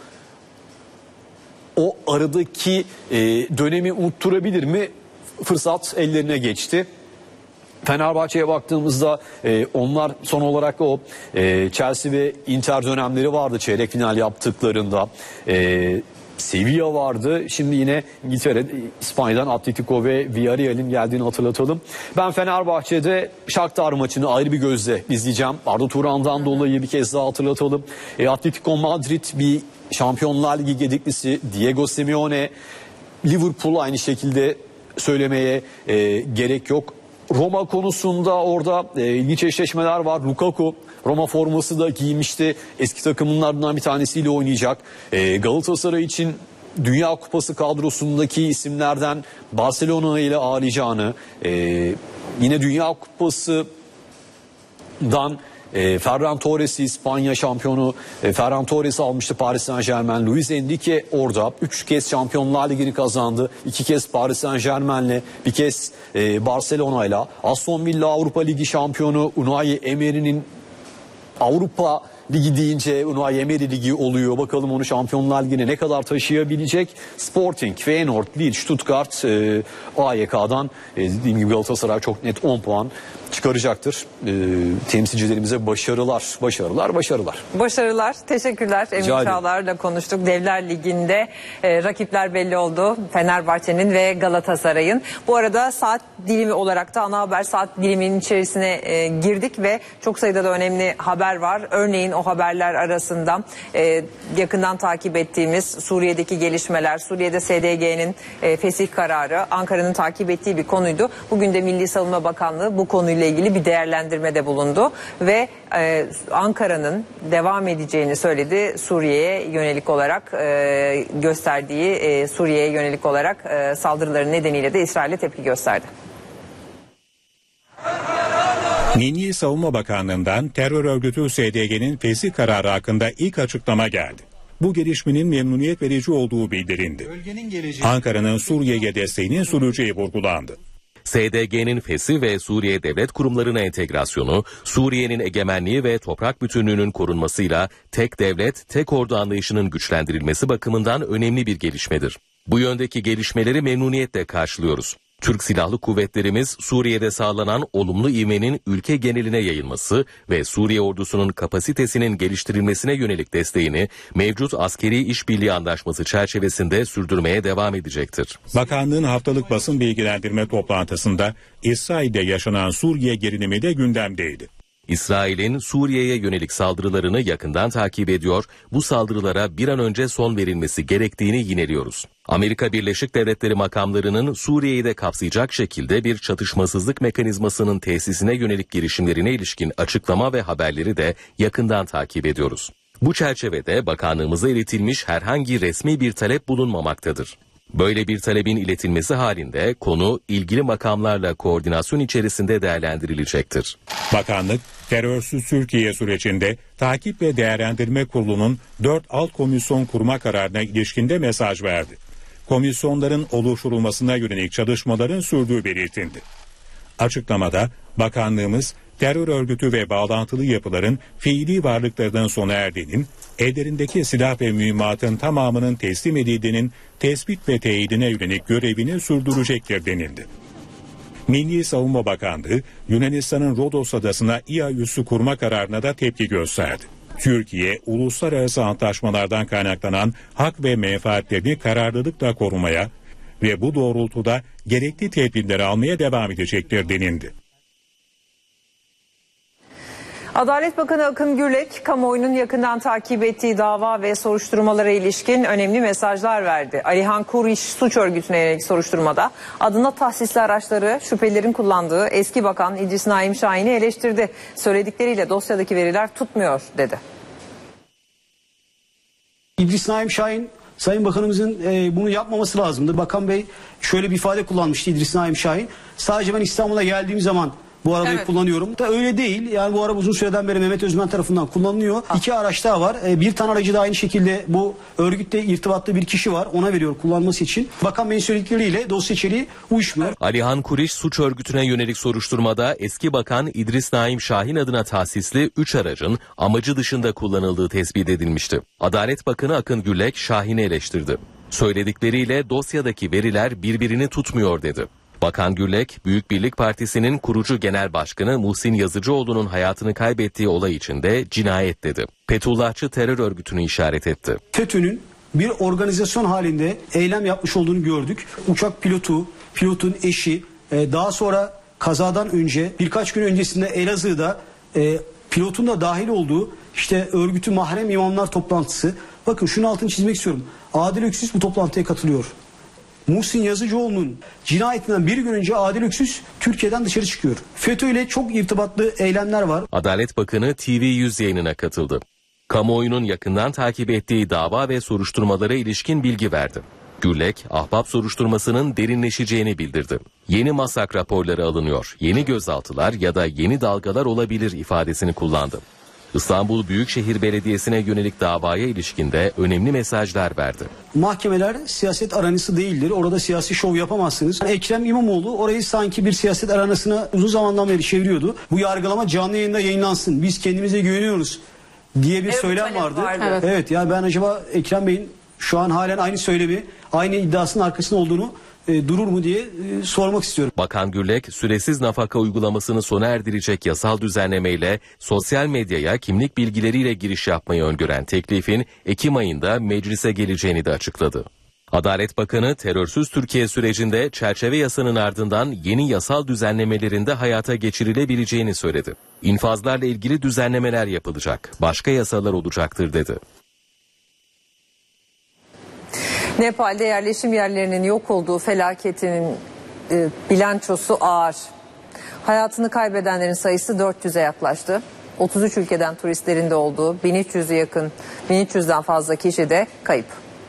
o aradaki e, dönemi unutturabilir mi? Fırsat ellerine geçti. Fenerbahçe'ye baktığımızda e, onlar son olarak o e, Chelsea ve Inter dönemleri vardı çeyrek final yaptıklarında. E, Sevilla vardı. Şimdi yine İngiltere, İspanya'dan Atletico ve Villarreal'in geldiğini hatırlatalım. Ben Fenerbahçe'de Shakhtar maçını ayrı bir gözle izleyeceğim. Arda Turan'dan dolayı bir kez daha hatırlatalım. E, Atletico Madrid bir Şampiyonlar Ligi gediklisi, Diego Simeone, Liverpool aynı şekilde söylemeye e, gerek yok. Roma konusunda orada e, ilginç eşleşmeler var. Lukaku Roma forması da giymişti. Eski takımlarından bir tanesiyle oynayacak. E, Galatasaray için Dünya Kupası kadrosundaki isimlerden Barcelona ile ağırlayacağını, e, yine Dünya Kupası'dan E, Ferran Torres'i, İspanya şampiyonu e, Ferran Torres'i almıştı Paris Saint-Germain. Luis Enrique orada üç kez Şampiyonlar Ligi'ni kazandı. iki kez Paris Saint-Germain'le, bir kez e, Barcelona'yla. Aston Villa Avrupa Ligi şampiyonu Unai Emery'nin Avrupa Ligi deyince Unai Emery Ligi oluyor. Bakalım onu Şampiyonlar Ligi'ne ne kadar taşıyabilecek. Sporting, Feyenoord, Lille, Stuttgart, e, A Y K'dan e, dediğim gibi Galatasaray çok net on puan çıkaracaktır. E, temsilcilerimize başarılar, başarılar, başarılar. Başarılar, teşekkürler. Emin Çağlar'la konuştuk. Devler Ligi'nde e, rakipler belli oldu. Fenerbahçe'nin ve Galatasaray'ın. Bu arada saat dilimi olarak da ana haber saat diliminin içerisine e, girdik ve çok sayıda da önemli haber var. Örneğin o haberler arasında e, yakından takip ettiğimiz Suriye'deki gelişmeler, Suriye'de S D G'nin e, fesih kararı, Ankara'nın takip ettiği bir konuydu. Bugün de Milli Savunma Bakanlığı bu konuyla ilgili bir değerlendirmede bulundu ve e, Ankara'nın devam edeceğini söyledi. Suriye'ye yönelik olarak e, gösterdiği e, Suriye'ye yönelik olarak e, saldırıları nedeniyle de İsrail'e tepki gösterdi. Milli Savunma Bakanlığı'ndan terör örgütü S D G'nin fesih kararı hakkında ilk açıklama geldi. Bu gelişmenin memnuniyet verici olduğu bildirildi. Ankara'nın Suriye'ye desteğinin süreceği vurgulandı. S D G'nin fesih ve Suriye devlet kurumlarına entegrasyonu, Suriye'nin egemenliği ve toprak bütünlüğünün korunmasıyla tek devlet, tek ordu anlayışının güçlendirilmesi bakımından önemli bir gelişmedir. Bu yöndeki gelişmeleri memnuniyetle karşılıyoruz. Türk Silahlı Kuvvetlerimiz Suriye'de sağlanan olumlu ivmenin ülke geneline yayılması ve Suriye ordusunun kapasitesinin geliştirilmesine yönelik desteğini mevcut askeri işbirliği anlaşması çerçevesinde sürdürmeye devam edecektir. Bakanlığın haftalık basın bilgilendirme toplantısında İsrail'de yaşanan Suriye gerilimi de gündemdeydi. İsrail'in Suriye'ye yönelik saldırılarını yakından takip ediyor, bu saldırılara bir an önce son verilmesi gerektiğini yineliyoruz. Amerika Birleşik Devletleri makamlarının Suriye'yi de kapsayacak şekilde bir çatışmasızlık mekanizmasının tesisine yönelik girişimlerine ilişkin açıklama ve haberleri de yakından takip ediyoruz. Bu çerçevede bakanlığımıza iletilmiş herhangi resmi bir talep bulunmamaktadır. Böyle bir talebin iletilmesi halinde konu ilgili makamlarla koordinasyon içerisinde değerlendirilecektir. Bakanlık, terörsüz Türkiye sürecinde Takip ve Değerlendirme Kurulu'nun dört alt komisyon kurma kararına ilişkinde mesaj verdi. Komisyonların oluşturulmasına yönelik çalışmaların sürdüğü belirtildi. Açıklamada bakanlığımız terör örgütü ve bağlantılı yapıların fiili varlıklarının sona erdiğinin, ellerindeki silah ve mühimmatın tamamının teslim edildiğinin tespit ve teyidine yönelik görevini sürdürecektir denildi. Milli Savunma Bakanlığı, Yunanistan'ın Rodos adasına İHA üssü kurma kararına da tepki gösterdi. Türkiye, uluslararası antlaşmalardan kaynaklanan hak ve menfaatlerini kararlılıkla korumaya ve bu doğrultuda gerekli tedbirleri almaya devam edecektir denildi. Adalet Bakanı Akın Gürlek, kamuoyunun yakından takip ettiği dava ve soruşturmalara ilişkin önemli mesajlar verdi. Alihan Kuriş suç örgütüne yönelik soruşturmada adına tahsisli araçları şüphelilerin kullandığı eski bakan İdris Naim Şahin'i eleştirdi. Söyledikleriyle dosyadaki veriler tutmuyor dedi. İdris Naim Şahin, Sayın Bakanımızın e, bunu yapmaması lazımdı. Bakan Bey şöyle bir ifade kullanmıştı İdris Naim Şahin. Sadece ben İstanbul'a geldiğim zaman bu arabayı evet. kullanıyorum. Da öyle değil. Yani bu araba uzun süreden beri Mehmet Özmen tarafından kullanılıyor. Ha. İki araç daha var. E, bir tane aracı da aynı şekilde bu örgütle irtibatlı bir kişi var. Ona veriyor kullanması için. Bakan Bey'in söyledikleriyle dosya içeriği uyuşmuyor. Alihan Kuriş suç örgütüne yönelik soruşturmada eski bakan İdris Naim Şahin adına tahsisli üç aracın amacı dışında kullanıldığı tespit edilmişti. Adalet Bakanı Akın Gürlek Şahin'i eleştirdi. Söyledikleriyle dosyadaki veriler birbirini tutmuyor dedi. Bakan Gürlek, Büyük Birlik Partisi'nin kurucu genel başkanı Muhsin Yazıcıoğlu'nun hayatını kaybettiği olay içinde cinayet dedi. Fethullahçı terör örgütünü işaret etti. FETÖ'nün bir organizasyon halinde eylem yapmış olduğunu gördük. Uçak pilotu, pilotun eşi, daha sonra kazadan önce birkaç gün öncesinde Elazığ'da pilotun da dahil olduğu işte örgütü mahrem imamlar toplantısı. Bakın şunu altını çizmek istiyorum. Adil Öksüz bu toplantıya katılıyor. Muhsin Yazıcıoğlu'nun cinayetinden bir gün önce Adil Öksüz Türkiye'den dışarı çıkıyor. FETÖ ile çok irtibatlı eylemler var. Adalet Bakanı T V yüz yayınına katıldı. Kamuoyunun yakından takip ettiği dava ve soruşturmalara ilişkin bilgi verdi. Gürlek, ahbap soruşturmasının derinleşeceğini bildirdi. Yeni masak raporları alınıyor, yeni gözaltılar ya da yeni dalgalar olabilir ifadesini kullandı. İstanbul Büyükşehir Belediyesi'ne yönelik davaya ilişkin de önemli mesajlar verdi. Mahkemeler siyaset arenası değildir. Orada siyasi şov yapamazsınız. Ekrem İmamoğlu orayı sanki bir siyaset arenasına uzun zamandan beri çeviriyordu. Bu yargılama canlı yayında yayınlansın. Biz kendimize güveniyoruz diye bir evet, söylem vardı. vardı. Evet. evet yani ben acaba Ekrem Bey'in şu an halen aynı söylemi, aynı iddiasının arkasında olduğunu E, durur mu diye e, sormak istiyorum. Bakan Gürlek, süresiz nafaka uygulamasını sona erdirecek yasal düzenlemeyle sosyal medyaya kimlik bilgileriyle giriş yapmayı öngören teklifin Ekim ayında meclise geleceğini de açıkladı. Adalet Bakanı terörsüz Türkiye sürecinde çerçeve yasanın ardından yeni yasal düzenlemelerin de hayata geçirilebileceğini söyledi. İnfazlarla ilgili düzenlemeler yapılacak, başka yasalar olacaktır dedi. Nepal'de yerleşim yerlerinin yok olduğu felaketinin e, bilançosu ağır. Hayatını kaybedenlerin sayısı dört yüze yaklaştı. otuz üç ülkeden turistlerin de olduğu bin üç yüze yakın, bin üç yüzden fazla kişi de kayıp.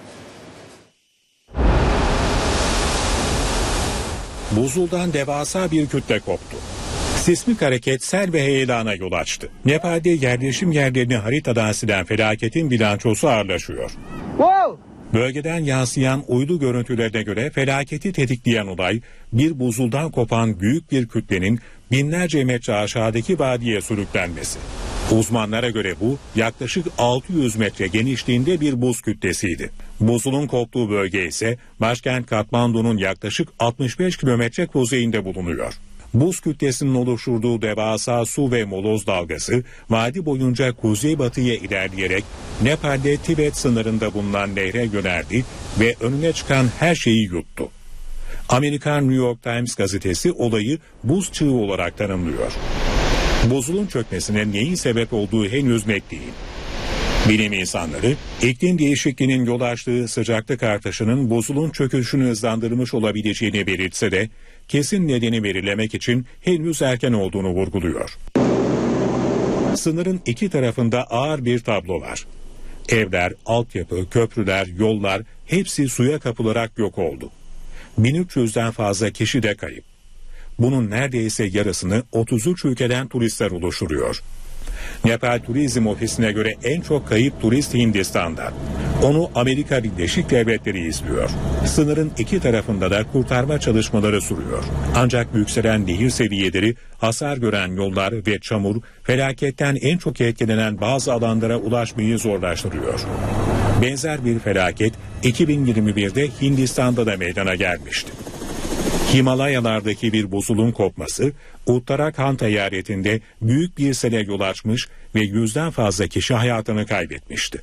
Buzuldan devasa bir kütle koptu. Sismik hareket sel ve heyelana yol açtı. Nepal'de yerleşim yerlerini haritadan silen felaketin bilançosu ağırlaşıyor. Wow! Bölgeden yansıyan uydu görüntülerine göre felaketi tetikleyen olay bir buzuldan kopan büyük bir kütlenin binlerce metre aşağıdaki vadiye sürüklenmesi. Uzmanlara göre bu yaklaşık altı yüz metre genişliğinde bir buz kütlesiydi. Buzulun koptuğu bölge ise başkent Katmandu'nun yaklaşık altmış beş kilometre kuzeyinde bulunuyor. Buz kütlesinin oluşturduğu devasa su ve moloz dalgası vadi boyunca kuzeybatıya ilerleyerek Nepal'de Tibet sınırında bulunan nehre yöneldi ve önüne çıkan her şeyi yuttu. Amerikan New York Times gazetesi olayı buz çığı olarak tanımlıyor. Buzulun çökmesine neyin sebep olduğu henüz net değil. Bilim insanları iklim değişikliğinin yol açtığı sıcaklık artışının buzulun çöküşünü hızlandırmış olabileceğini belirtse de kesin nedeni belirlemek için henüz erken olduğunu vurguluyor. Sınırın iki tarafında ağır bir tablo var. Evler, altyapı, köprüler, yollar hepsi suya kapılarak yok oldu. bin üç yüzden fazla kişi de kayıp. Bunun neredeyse yarısını otuz üç ülkeden turistler oluşturuyor. Nepal Turizm Ofisi'ne göre en çok kayıp turist Hindistan'da. Onu Amerika Birleşik Devletleri izliyor. Sınırın iki tarafında da kurtarma çalışmaları sürüyor. Ancak yükselen nehir seviyeleri, hasar gören yollar ve çamur felaketten en çok etkilenen bazı alanlara ulaşmayı zorlaştırıyor. Benzer bir felaket iki bin yirmi birde Hindistan'da da meydana gelmişti. Himalayalardaki bir buzulun kopması Uttarakhand eyaletinde büyük bir sele yol açmış ve yüzden fazla kişi hayatını kaybetmişti.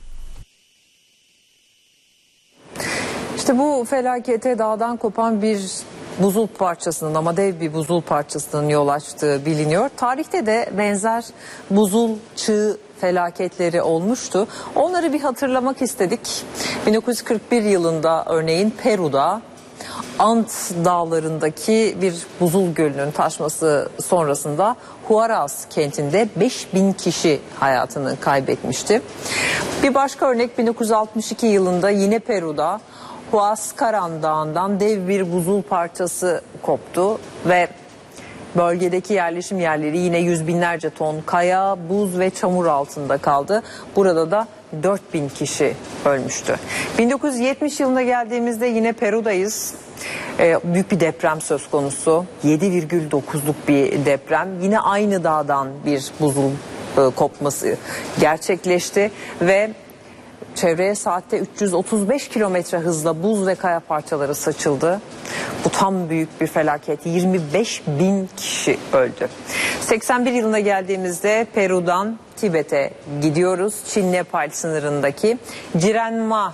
İşte bu felakete dağdan kopan bir buzul parçasının ama dev bir buzul parçasının yol açtığı biliniyor. Tarihte de benzer buzul çığ felaketleri olmuştu. Onları bir hatırlamak istedik. bin dokuz yüz kırk bir yılında örneğin Peru'da Ant dağlarındaki bir buzul gölünün taşması sonrasında Huaraz kentinde beş bin kişi hayatını kaybetmişti. Bir başka örnek bin dokuz yüz altmış iki yılında yine Peru'da Huascaran Dağı'ndan dev bir buzul parçası koptu ve bölgedeki yerleşim yerleri yine yüz binlerce ton kaya, buz ve çamur altında kaldı. Burada da dört bin kişi ölmüştü. bin dokuz yüz yetmiş yılına geldiğimizde yine Peru'dayız. Ee, büyük bir deprem söz konusu. yedi virgül dokuzluk bir deprem. Yine aynı dağdan bir buzul e, kopması gerçekleşti ve çevreye saatte üç yüz otuz beş kilometre hızla buz ve kaya parçaları saçıldı. Bu tam büyük bir felaket. yirmi beş bin kişi öldü. seksen bir yılına geldiğimizde Peru'dan Tibet'e gidiyoruz. Çin-Nepal sınırındaki Cirenma,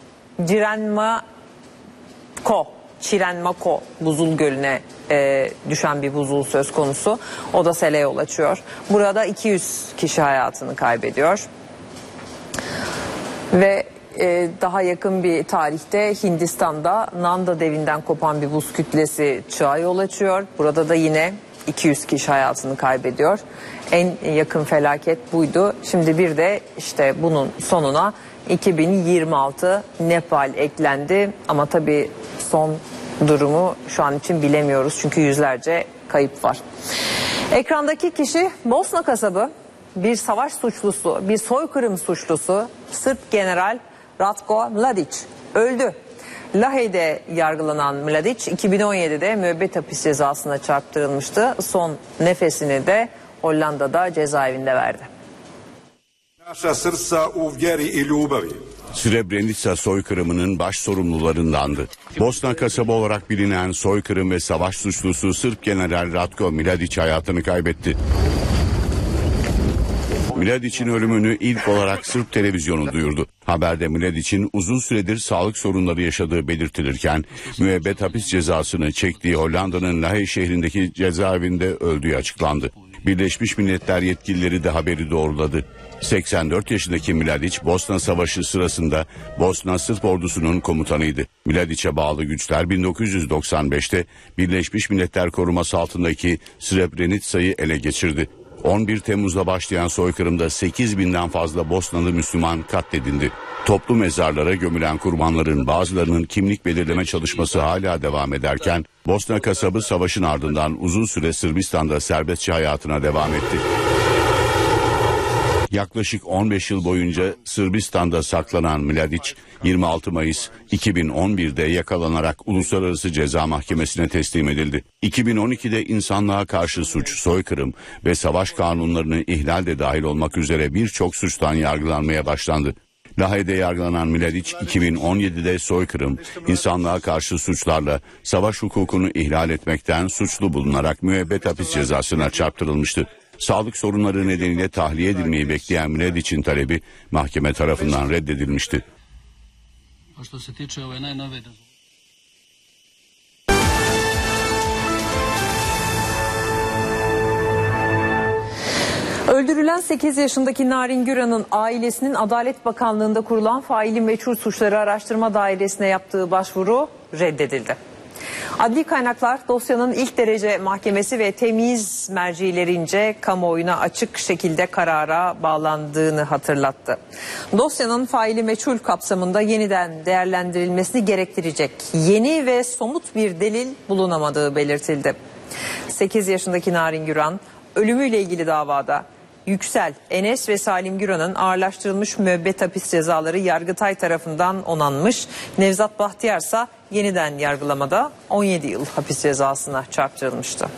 Cirenma-ko, Çirenma-ko buzul gölüne e, düşen bir buzul söz konusu. O da sele yol açıyor. Burada iki yüz kişi hayatını kaybediyor. Ve e, daha yakın bir tarihte Hindistan'da Nanda devinden kopan bir buz kütlesi çığa yol açıyor. Burada da yine iki yüz kişi hayatını kaybediyor. En yakın felaket buydu. Şimdi bir de işte bunun sonuna iki bin yirmi altı Nepal eklendi. Ama tabii son durumu şu an için bilemiyoruz. Çünkü yüzlerce kayıp var. Ekrandaki kişi Bosna kasabı. Bir savaş suçlusu, bir soykırım suçlusu Sırp General Ratko Mladic öldü. Lahey'de yargılanan Mladic iki bin on yedide müebbet hapis cezasına çarptırılmıştı. Son nefesini de Hollanda'da cezaevinde verdi. Srebrenica soykırımının baş sorumlularındandı. Bosna kasabı olarak bilinen soykırım ve savaş suçlusu Sırp General Ratko Mladic hayatını kaybetti. Mladic'in ölümünü ilk olarak Sırp televizyonu duyurdu. Haberde Mladic'in uzun süredir sağlık sorunları yaşadığı belirtilirken müebbet hapis cezasını çektiği Hollanda'nın Lahey şehrindeki cezaevinde öldüğü açıklandı. Birleşmiş Milletler yetkilileri de haberi doğruladı. seksen dört yaşındaki Mladic, Bosna Savaşı sırasında Bosna Sırp ordusunun komutanıydı. Mladic'e bağlı güçler bin dokuz yüz doksan beşte Birleşmiş Milletler koruması altındaki Srebrenica'yı ele geçirdi. on bir Temmuz'da başlayan soykırımda sekiz binden fazla Bosnalı Müslüman katledildi. Toplu mezarlara gömülen kurbanların bazılarının kimlik belirleme çalışması hala devam ederken Bosna kasabı savaşın ardından uzun süre Sırbistan'da serbestçe hayatına devam etti. Yaklaşık on beş yıl boyunca Sırbistan'da saklanan Mladic, yirmi altı Mayıs iki bin on birde yakalanarak Uluslararası Ceza Mahkemesi'ne teslim edildi. iki bin on ikide insanlığa karşı suç, soykırım ve savaş kanunlarını ihlal de dahil olmak üzere birçok suçtan yargılanmaya başlandı. Lahey'de yargılanan Mladic iki bin on yedide soykırım, insanlığa karşı suçlarla savaş hukukunu ihlal etmekten suçlu bulunarak müebbet hapis cezasına çarptırılmıştı. Sağlık sorunları nedeniyle tahliye edilmeyi bekleyen Mladic'in talebi mahkeme tarafından reddedilmişti. Öldürülen sekiz yaşındaki Narin Güran'ın ailesinin Adalet Bakanlığı'nda kurulan faili meçhul suçları araştırma dairesine yaptığı başvuru reddedildi. Adli kaynaklar dosyanın ilk derece mahkemesi ve temyiz mercilerince kamuoyuna açık şekilde karara bağlandığını hatırlattı. Dosyanın faili meçhul kapsamında yeniden değerlendirilmesini gerektirecek yeni ve somut bir delil bulunamadığı belirtildi. sekiz yaşındaki Narin Güran ölümüyle ilgili davada Yüksel, Enes ve Salim Güran'ın ağırlaştırılmış müebbet hapis cezaları Yargıtay tarafından onanmış. Nevzat Bahtiyar ise yeniden yargılamada on yedi yıl hapis cezasına çarptırılmıştı.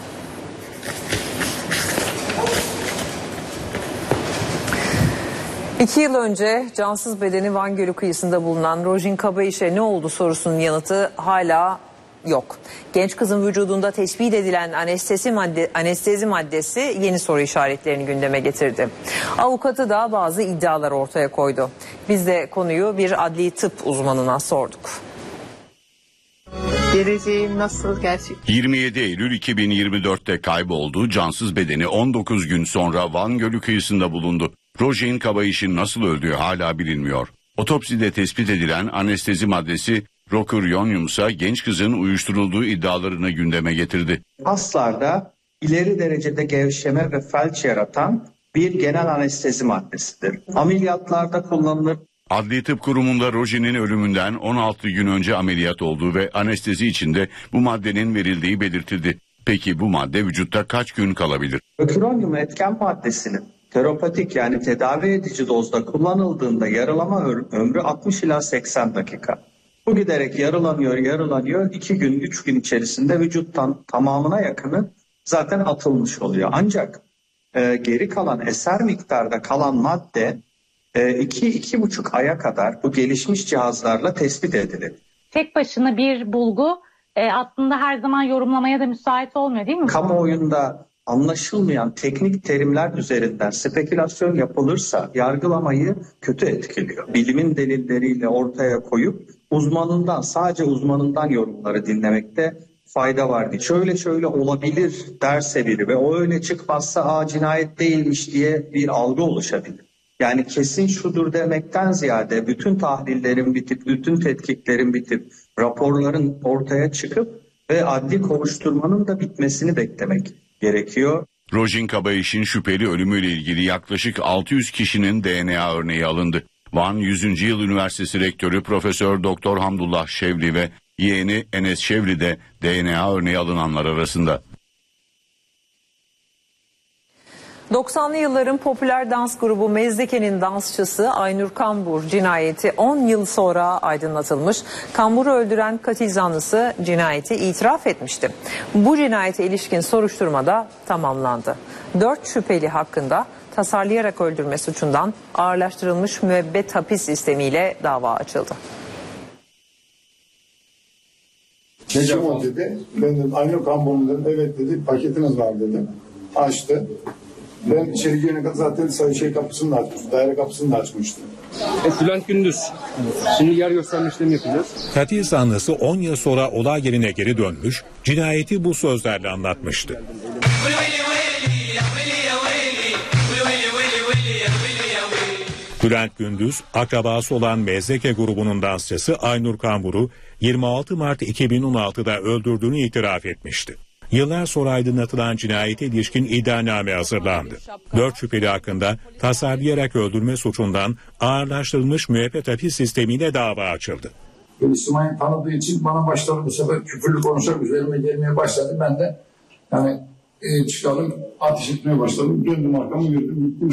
İki yıl önce cansız bedeni Van Gölü kıyısında bulunan Rojin Kabayiş'e ne oldu sorusunun yanıtı hala yok. Genç kızın vücudunda tespit edilen anestezi, madde, anestezi maddesi yeni soru işaretlerini gündeme getirdi. Avukatı da bazı iddialar ortaya koydu. Biz de konuyu bir adli tıp uzmanına sorduk. Geleceğim nasıl gerçek? yirmi yedi Eylül iki bin yirmi dörtte kayboldu. Cansız bedeni on dokuz gün sonra Van Gölü kıyısında bulundu. Rojin Kabayiş'in nasıl öldüğü hala bilinmiyor. Otopside tespit edilen anestezi maddesi rokurionyum ise genç kızın uyuşturulduğu iddialarını gündeme getirdi. Haslarda ileri derecede gevşeme ve felç yaratan bir genel anestezi maddesidir. Ameliyatlarda kullanılır. Adli Tıp Kurumu'nda Rojin'in ölümünden on altı gün önce ameliyat olduğu ve anestezi içinde bu maddenin verildiği belirtildi. Peki bu madde vücutta kaç gün kalabilir? Rokurionyum etken maddesinin terapatik yani tedavi edici dozda kullanıldığında yaralama ömrü altmış ila seksen dakika. Bu giderek yarılanıyor, yarılanıyor. iki gün, üç gün içerisinde vücuttan tamamına yakını zaten atılmış oluyor. Ancak e, geri kalan eser miktarda kalan madde iki iki buçuk aya kadar bu gelişmiş cihazlarla tespit edilir. Tek başına bir bulgu e, aslında her zaman yorumlamaya da müsait olmuyor değil mi? Kamuoyunda anlaşılmayan teknik terimler üzerinden spekülasyon yapılırsa yargılamayı kötü etkiliyor. Bilimin delilleriyle ortaya koyup uzmanından, sadece uzmanından yorumları dinlemekte fayda var. Şöyle şöyle olabilir derse biri ve o öyle çıkmazsa aa cinayet değilmiş diye bir algı oluşabilir. Yani kesin şudur demekten ziyade bütün tahlillerin bitip, bütün tetkiklerin bitip, raporların ortaya çıkıp ve adli kovuşturmanın da bitmesini beklemek gerekiyor. Rojin Kabayiş'in şüpheli ölümüyle ilgili yaklaşık altı yüz kişinin D N A örneği alındı. Van yüzüncü Yıl Üniversitesi Rektörü Profesör Doktor Hamdullah Şevli ve yeğeni Enes Şevli de D N A örneği alınanlar arasında. doksanlı yılların popüler dans grubu Mezdeke'nin dansçısı Aynur Kambur cinayeti on yıl sonra aydınlatılmış. Kambur'u öldüren katil zanlısı cinayeti itiraf etmişti. Bu cinayete ilişkin soruşturmada tamamlandı. Dört şüpheli hakkında tasarlayarak öldürme suçundan ağırlaştırılmış müebbet hapis sistemiyle dava açıldı. Kim o dedi. Ben dedim Aynur Kambur'un dedim. Evet dedi. Paketiniz var dedim. Açtı. Ben içeri girene kadar zaten şey kapısını da açmıştım. Daire kapısını da açmıştım. E, Bülent Gündüz. Şimdi yer gösterme işlemi yapacağız. Katil zanlısı on yıl sonra olay yerine geri dönmüş, cinayeti bu sözlerle anlatmıştı. Bülent Gündüz, akrabası olan Mezdeke grubunun dansçısı Aynur Kambur'u yirmi altı Mart iki bin on altıda öldürdüğünü itiraf etmişti. Yıllar sonra aydınlatılan cinayete ilişkin iddianame hazırlandı. Dört şüpheli hakkında tasarlayarak öldürme suçundan ağırlaştırılmış müebbet hapis sistemiyle dava açıldı. Beni İsmail tanıdığı için bana başladı bu sefer küfürlü konuşarak üzerime gelmeye başladı. Ben de yani e, çıkalım ateş etmeye başladım. Döndüm arkamı yürüdüm gittim.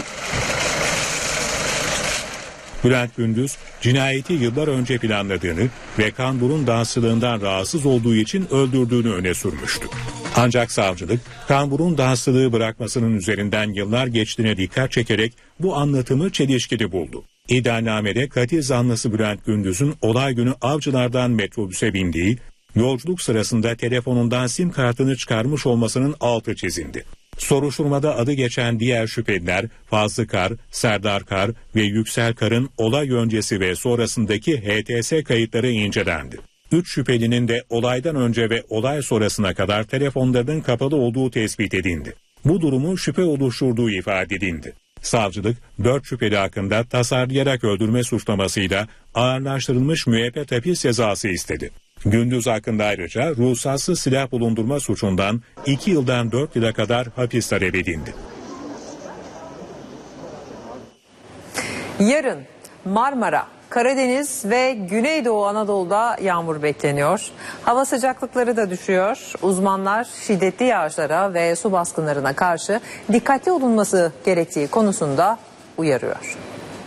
Bülent Gündüz, cinayeti yıllar önce planladığını ve Kambur'un dansçılığından rahatsız olduğu için öldürdüğünü öne sürmüştü. Ancak savcılık, Kambur'un dansçılığı bırakmasının üzerinden yıllar geçtiğine dikkat çekerek bu anlatımı çelişkili buldu. İddianamede katil zanlısı Bülent Gündüz'ün olay günü Avcılar'dan metrobüse bindiği, yolculuk sırasında telefonundan sim kartını çıkarmış olmasının altı çizildi. Soruşturmada adı geçen diğer şüpheliler Fazlı Kar, Serdar Kar ve Yüksel Kar'ın olay öncesi ve sonrasındaki H T S kayıtları incelendi. Üç şüphelinin de olaydan önce ve olay sonrasına kadar telefonlarının kapalı olduğu tespit edildi. Bu durumu şüphe oluşturduğu ifade edildi. Savcılık dört şüpheli hakkında tasarlayarak öldürme suçlamasıyla ağırlaştırılmış müebbet hapis cezası istedi. Gündüz hakkında ayrıca ruhsatsız silah bulundurma suçundan iki yıldan dört yıla kadar hapis talep edildi. Yarın Marmara, Karadeniz ve Güneydoğu Anadolu'da yağmur bekleniyor. Hava sıcaklıkları da düşüyor. Uzmanlar şiddetli yağışlara ve su baskınlarına karşı dikkatli olunması gerektiği konusunda uyarıyor.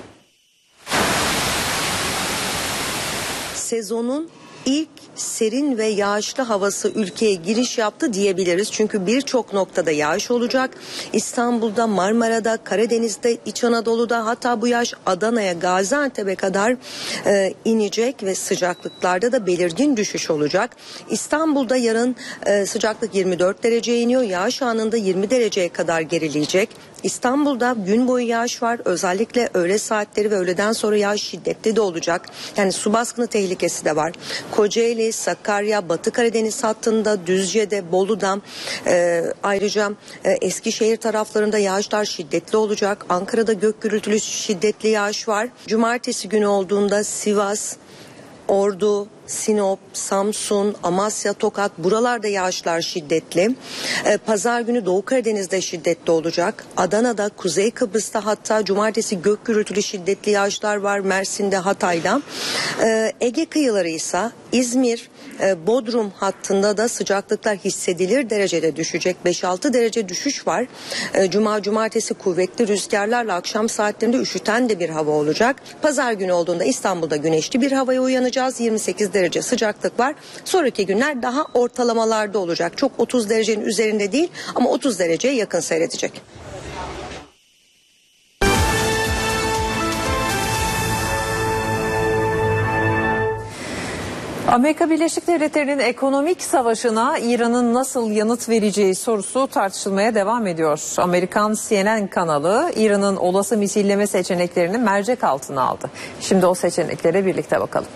Sezonun ilk serin ve yağışlı havası ülkeye giriş yaptı diyebiliriz. Çünkü birçok noktada yağış olacak. İstanbul'da, Marmara'da, Karadeniz'de, İç Anadolu'da, hatta bu yağış Adana'ya, Gaziantep'e kadar e, inecek ve sıcaklıklarda da belirgin düşüş olacak. İstanbul'da yarın e, sıcaklık yirmi dört dereceye iniyor. Yağış anında yirmi dereceye kadar gerileyecek. İstanbul'da gün boyu yağış var. Özellikle öğle saatleri ve öğleden sonra yağış şiddetli de olacak. Yani su baskını tehlikesi de var. Kocaeli, Sakarya, Batı Karadeniz hattında, Düzce'de, Bolu'da, e, ayrıca e, Eskişehir taraflarında yağışlar şiddetli olacak. Ankara'da gök gürültülü şiddetli yağış var. Cumartesi günü olduğunda Sivas, Ordu, Sinop, Samsun, Amasya, Tokat, buralarda yağışlar şiddetli. Ee, Pazar günü Doğu Karadeniz'de şiddetli olacak. Adana'da, Kuzey Kıbrıs'ta, hatta cumartesi gök gürültülü şiddetli yağışlar var Mersin'de, Hatay'da. Ee, Ege kıyıları ise İzmir, e, Bodrum hattında da sıcaklıklar hissedilir derecede düşecek. beş altı derece düşüş var. Ee, Cuma, cumartesi kuvvetli rüzgarlarla akşam saatlerinde üşüten de bir hava olacak. Pazar günü olduğunda İstanbul'da güneşli bir havaya uyanacağız. yirmi sekiz derece sıcaklık var. Sonraki günler daha ortalamalarda olacak. Çok otuz derecenin üzerinde değil ama otuz dereceye yakın seyredecek. Amerika Birleşik Devletleri'nin ekonomik savaşına İran'ın nasıl yanıt vereceği sorusu tartışılmaya devam ediyor. Amerikan C N N kanalı İran'ın olası misilleme seçeneklerini mercek altına aldı. Şimdi o seçeneklere birlikte bakalım.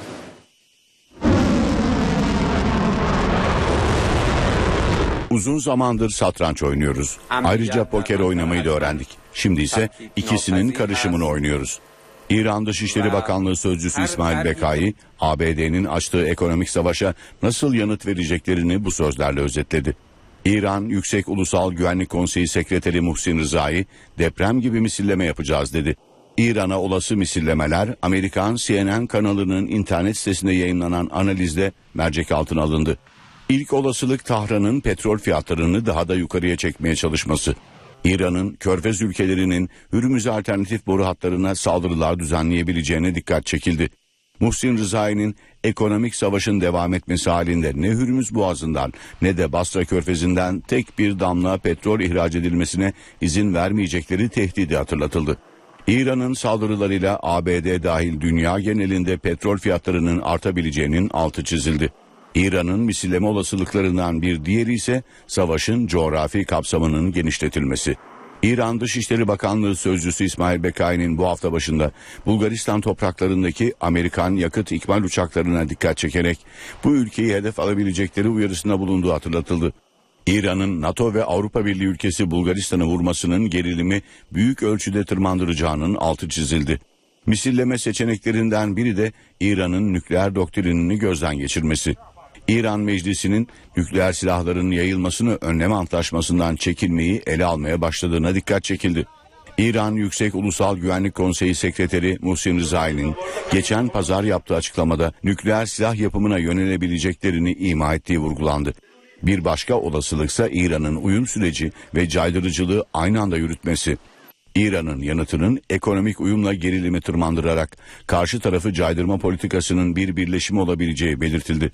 Uzun zamandır satranç oynuyoruz. Ayrıca poker oynamayı da öğrendik. Şimdi ise ikisinin karışımını oynuyoruz. İran Dışişleri Bakanlığı Sözcüsü İsmail Bekai, A B D'nin açtığı ekonomik savaşa nasıl yanıt vereceklerini bu sözlerle özetledi. İran Yüksek Ulusal Güvenlik Konseyi Sekreteri Muhsin Rızai, deprem gibi misilleme yapacağız dedi. İran'a olası misillemeler Amerikan C N N kanalının internet sitesinde yayınlanan analizde mercek altına alındı. İlk olasılık Tahran'ın petrol fiyatlarını daha da yukarıya çekmeye çalışması. İran'ın Körfez ülkelerinin Hürmüz alternatif boru hatlarına saldırılar düzenleyebileceğine dikkat çekildi. Muhsin Rızai'nin ekonomik savaşın devam etmesi halinde ne Hürmüz Boğazı'ndan ne de Basra Körfezi'nden tek bir damla petrol ihraç edilmesine izin vermeyecekleri tehdidi hatırlatıldı. İran'ın saldırılarıyla A B D dahil dünya genelinde petrol fiyatlarının artabileceğinin altı çizildi. İran'ın misilleme olasılıklarından bir diğeri ise savaşın coğrafi kapsamının genişletilmesi. İran Dışişleri Bakanlığı Sözcüsü İsmail Bekai'nin bu hafta başında Bulgaristan topraklarındaki Amerikan yakıt ikmal uçaklarına dikkat çekerek bu ülkeyi hedef alabilecekleri uyarısında bulunduğu hatırlatıldı. İran'ın NATO ve Avrupa Birliği ülkesi Bulgaristan'ı vurmasının gerilimi büyük ölçüde tırmandıracağının altı çizildi. Misilleme seçeneklerinden biri de İran'ın nükleer doktrinini gözden geçirmesi. İran Meclisi'nin nükleer silahların yayılmasını önleme antlaşmasından çekilmeyi ele almaya başladığına dikkat çekildi. İran Yüksek Ulusal Güvenlik Konseyi Sekreteri Muhsin Rızai'nin geçen pazar yaptığı açıklamada nükleer silah yapımına yönelebileceklerini ima ettiği vurgulandı. Bir başka olasılıksa İran'ın uyum süreci ve caydırıcılığı aynı anda yürütmesi. İran'ın yanıtının ekonomik uyumla gerilimi tırmandırarak karşı tarafı caydırma politikasının bir birleşimi olabileceği belirtildi.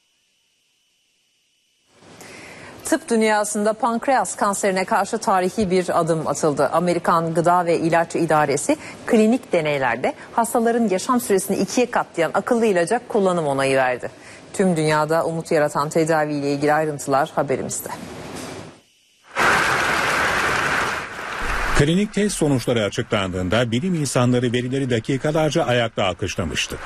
Tıp dünyasında pankreas kanserine karşı tarihi bir adım atıldı. Amerikan Gıda ve İlaç İdaresi klinik deneylerde hastaların yaşam süresini ikiye katlayan akıllı ilaca kullanım onayı verdi. Tüm dünyada umut yaratan tedaviyle ilgili ayrıntılar haberimizde. Klinik test sonuçları açıklandığında bilim insanları verileri dakikalarca ayakta alkışlamıştı.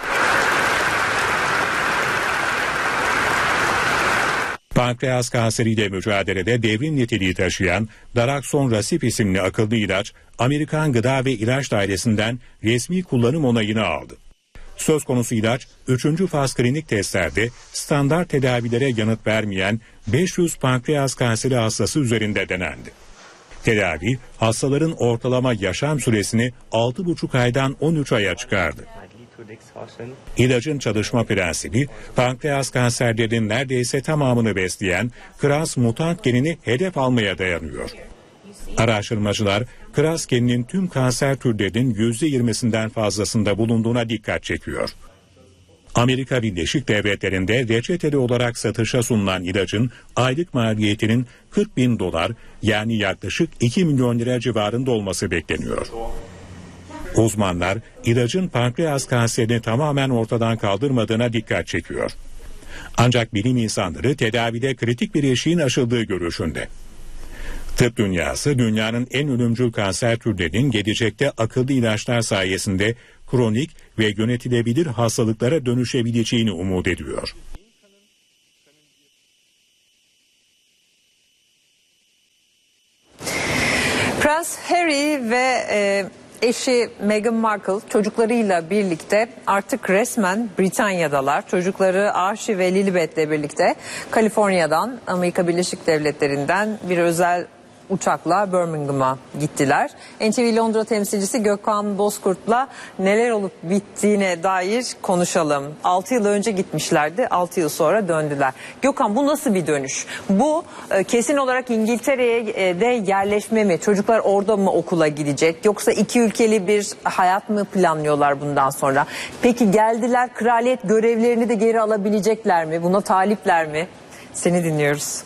Pankreas kanseriyle mücadelede devrim niteliği taşıyan Daraxonrasib isimli akıllı ilaç, Amerikan Gıda ve İlaç Dairesi'nden resmi kullanım onayını aldı. Söz konusu ilaç, üçüncü faz klinik testlerde standart tedavilere yanıt vermeyen beş yüz pankreas kanseri hastası üzerinde denendi. Tedavi, hastaların ortalama yaşam süresini altı buçuk aydan on üç aya çıkardı. İlacın çalışma prensibi, pankreas kanserlerinin neredeyse tamamını besleyen Kras mutant genini hedef almaya dayanıyor. Araştırmacılar, Kras geninin tüm kanser türlerinin yüzde yirmisinden fazlasında bulunduğuna dikkat çekiyor. Amerika Birleşik Devletleri'nde reçeteli olarak satışa sunulan ilacın aylık maliyetinin kırk bin dolar yani yaklaşık iki milyon lira civarında olması bekleniyor. Uzmanlar ilacın pankreas kanserini tamamen ortadan kaldırmadığına dikkat çekiyor. Ancak bilim insanları tedavide kritik bir eşiğin aşıldığı görüşünde. Tıp dünyası dünyanın en ölümcül kanser türlerinin gelecekte akıllı ilaçlar sayesinde kronik ve yönetilebilir hastalıklara dönüşebileceğini umut ediyor. Prens Harry ve e, eşi Meghan Markle çocuklarıyla birlikte artık resmen Britanya'dalar. Çocukları Archie ve Lilibet'le birlikte Kaliforniya'dan, Amerika Birleşik Devletleri'nden bir özel uçakla Birmingham'a gittiler. N T V Londra temsilcisi Gökhan Bozkurt'la neler olup bittiğine dair konuşalım. altı yıl önce gitmişlerdi, altı yıl sonra döndüler. Gökhan, bu nasıl bir dönüş? Bu e, kesin olarak İngiltere'ye de yerleşme mi? Çocuklar orada mı okula gidecek? Yoksa iki ülkeli bir hayat mı planlıyorlar bundan sonra? Peki geldiler, kraliyet görevlerini de geri alabilecekler mi? Buna talipler mi? Seni dinliyoruz.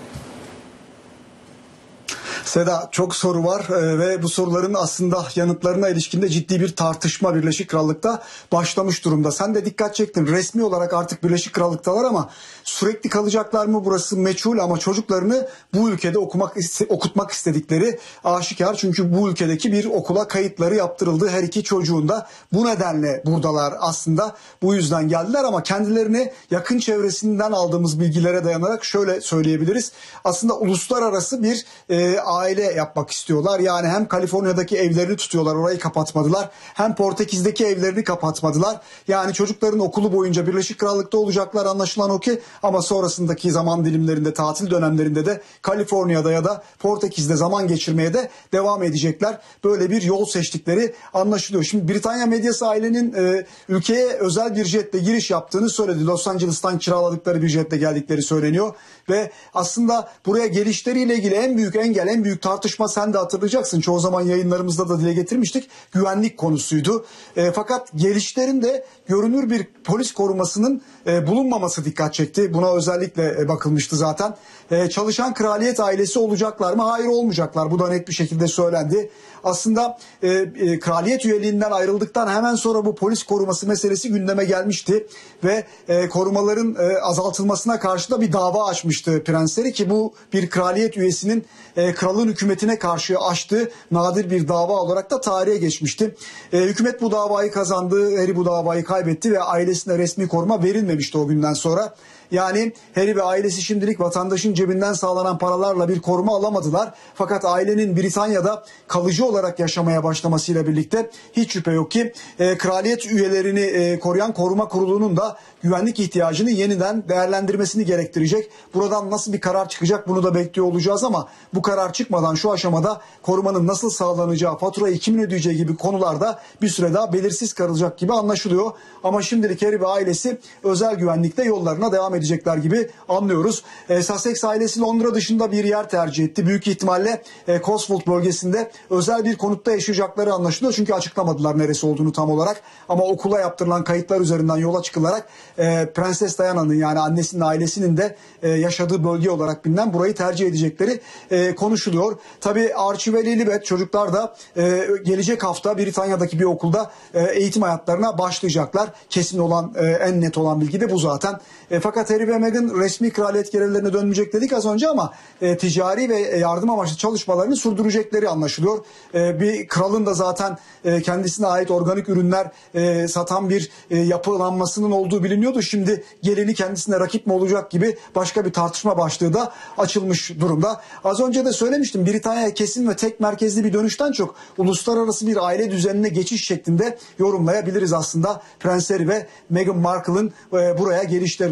Seda, çok soru var ee, ve bu soruların aslında yanıtlarına ilişkinde ciddi bir tartışma Birleşik Krallık'ta başlamış durumda. Sen de dikkat çektin, resmi olarak artık Birleşik Krallık'talar ama sürekli kalacaklar mı burası meçhul, ama çocuklarını bu ülkede okumak okutmak istedikleri aşikar. Çünkü bu ülkedeki bir okula kayıtları yaptırıldı her iki çocuğun da. Bu nedenle buradalar aslında, bu yüzden geldiler ama kendilerini yakın çevresinden aldığımız bilgilere dayanarak şöyle söyleyebiliriz. Aslında uluslararası bir e, aile yapmak istiyorlar. Yani hem Kaliforniya'daki evlerini tutuyorlar, orayı kapatmadılar. Hem Portekiz'deki evlerini kapatmadılar. Yani çocukların okulu boyunca Birleşik Krallık'ta olacaklar, anlaşılan o ki, ama sonrasındaki zaman dilimlerinde, tatil dönemlerinde de Kaliforniya'da ya da Portekiz'de zaman geçirmeye de devam edecekler. Böyle bir yol seçtikleri anlaşılıyor. Şimdi Britanya medyası ailenin e, ülkeye özel bir jetle giriş yaptığını söyledi. Los Angeles'tan kiraladıkları bir jetle geldikleri söyleniyor. Ve aslında buraya gelişleriyle ilgili en büyük engel, en büyük tartışma, sen de hatırlayacaksın, çoğu zaman yayınlarımızda da dile getirmiştik, güvenlik konusuydu. E, fakat gelişlerinde görünür bir polis korumasının e, bulunmaması dikkat çekti. Buna özellikle e, bakılmıştı zaten. E, çalışan kraliyet ailesi olacaklar mı? Hayır, olmayacaklar. Bu da net bir şekilde söylendi. Aslında e, e, kraliyet üyeliğinden ayrıldıktan hemen sonra bu polis koruması meselesi gündeme gelmişti ve e, korumaların e, azaltılmasına karşı da bir dava açmıştı prensleri, ki bu bir kraliyet üyesinin e, kralın hükümetine karşı açtığı nadir bir dava olarak da tarihe geçmişti. E, hükümet bu davayı kazandı, Harry bu davayı kaybetti ve ailesine resmi koruma verilmemişti o günden sonra. Yani Harry ve ailesi şimdilik vatandaşın cebinden sağlanan paralarla bir koruma alamadılar. Fakat ailenin Britanya'da kalıcı olarak yaşamaya başlamasıyla birlikte hiç şüphe yok ki e, kraliyet üyelerini e, koruyan koruma kurulunun da güvenlik ihtiyacını yeniden değerlendirmesini gerektirecek. Buradan nasıl bir karar çıkacak, bunu da bekliyor olacağız ama bu karar çıkmadan şu aşamada korumanın nasıl sağlanacağı, faturayı kimin ödeyeceği gibi konularda bir süre daha belirsiz kalacak gibi anlaşılıyor. Ama şimdilik Harry ve ailesi özel güvenlikte yollarına devam edecekler gibi anlıyoruz. E, Sussex ailesi Londra dışında bir yer tercih etti. Büyük ihtimalle e, Cotswold bölgesinde özel bir konutta yaşayacakları anlaşılıyor. Çünkü açıklamadılar neresi olduğunu tam olarak. Ama okula yaptırılan kayıtlar üzerinden yola çıkılarak e, Prenses Diana'nın, yani annesinin ailesinin de e, yaşadığı bölge olarak bilinen burayı tercih edecekleri e, konuşuluyor. Tabii Archie ve Lilibet çocuklar da e, gelecek hafta Britanya'daki bir okulda e, eğitim hayatlarına başlayacaklar. Kesin olan, e, en net olan bilgi de bu zaten. E, fakat Harry ve Meghan resmi kraliyet görevlerine dönmeyecek dedik az önce ama e, ticari ve yardım amaçlı çalışmalarını sürdürecekleri anlaşılıyor. E, bir kralın da zaten e, kendisine ait organik ürünler e, satan bir e, yapılanmasının olduğu biliniyordu. Şimdi gelini kendisine rakip mi olacak gibi başka bir tartışma başlığı da açılmış durumda. Az önce de söylemiştim, Britanya'ya kesin ve tek merkezli bir dönüşten çok uluslararası bir aile düzenine geçiş şeklinde yorumlayabiliriz aslında Prens Harry ve Meghan Markle'ın e, buraya gelişlerini, öyle anlaşılıyor.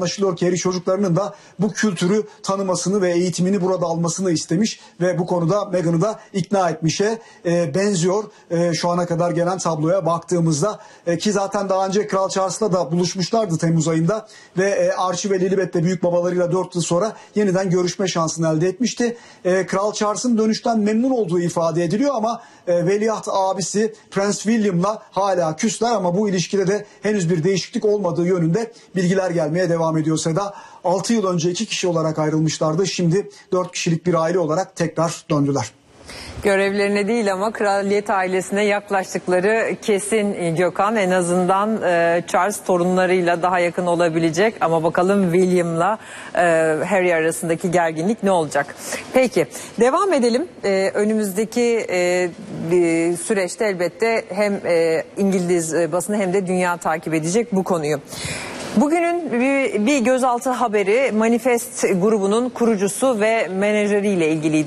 anlaşılıyor ki Harry çocuklarının da bu kültürü tanımasını ve eğitimini burada almasını istemiş ve bu konuda Meghan'ı da ikna etmişe e, benziyor e, şu ana kadar gelen tabloya baktığımızda e, ki zaten daha önce Kral Charles'la da buluşmuşlardı Temmuz ayında ve e, Archie ve Lilibet de büyük babalarıyla dört yıl sonra yeniden görüşme şansını elde etmişti. E, Kral Charles'ın dönüşten memnun olduğu ifade ediliyor ama e, veliaht abisi Prens William'la hala küsler ama bu ilişkide de henüz bir değişiklik olmadığı yönünde bilgiler gelmeye devam ediyor Seda. altı yıl önce iki kişi olarak ayrılmışlardı. Şimdi dört kişilik bir aile olarak tekrar döndüler. Görevlerine değil ama kraliyet ailesine yaklaştıkları kesin Gökhan. En azından e, Charles torunlarıyla daha yakın olabilecek ama bakalım William'la e, Harry arasındaki gerginlik ne olacak? Peki devam edelim. E, önümüzdeki e, e, süreçte elbette hem e, İngiliz basını hem de dünya takip edecek bu konuyu. Bugünün bir, bir gözaltı haberi Manifest grubunun kurucusu ve menajeriyle ilgiliydi.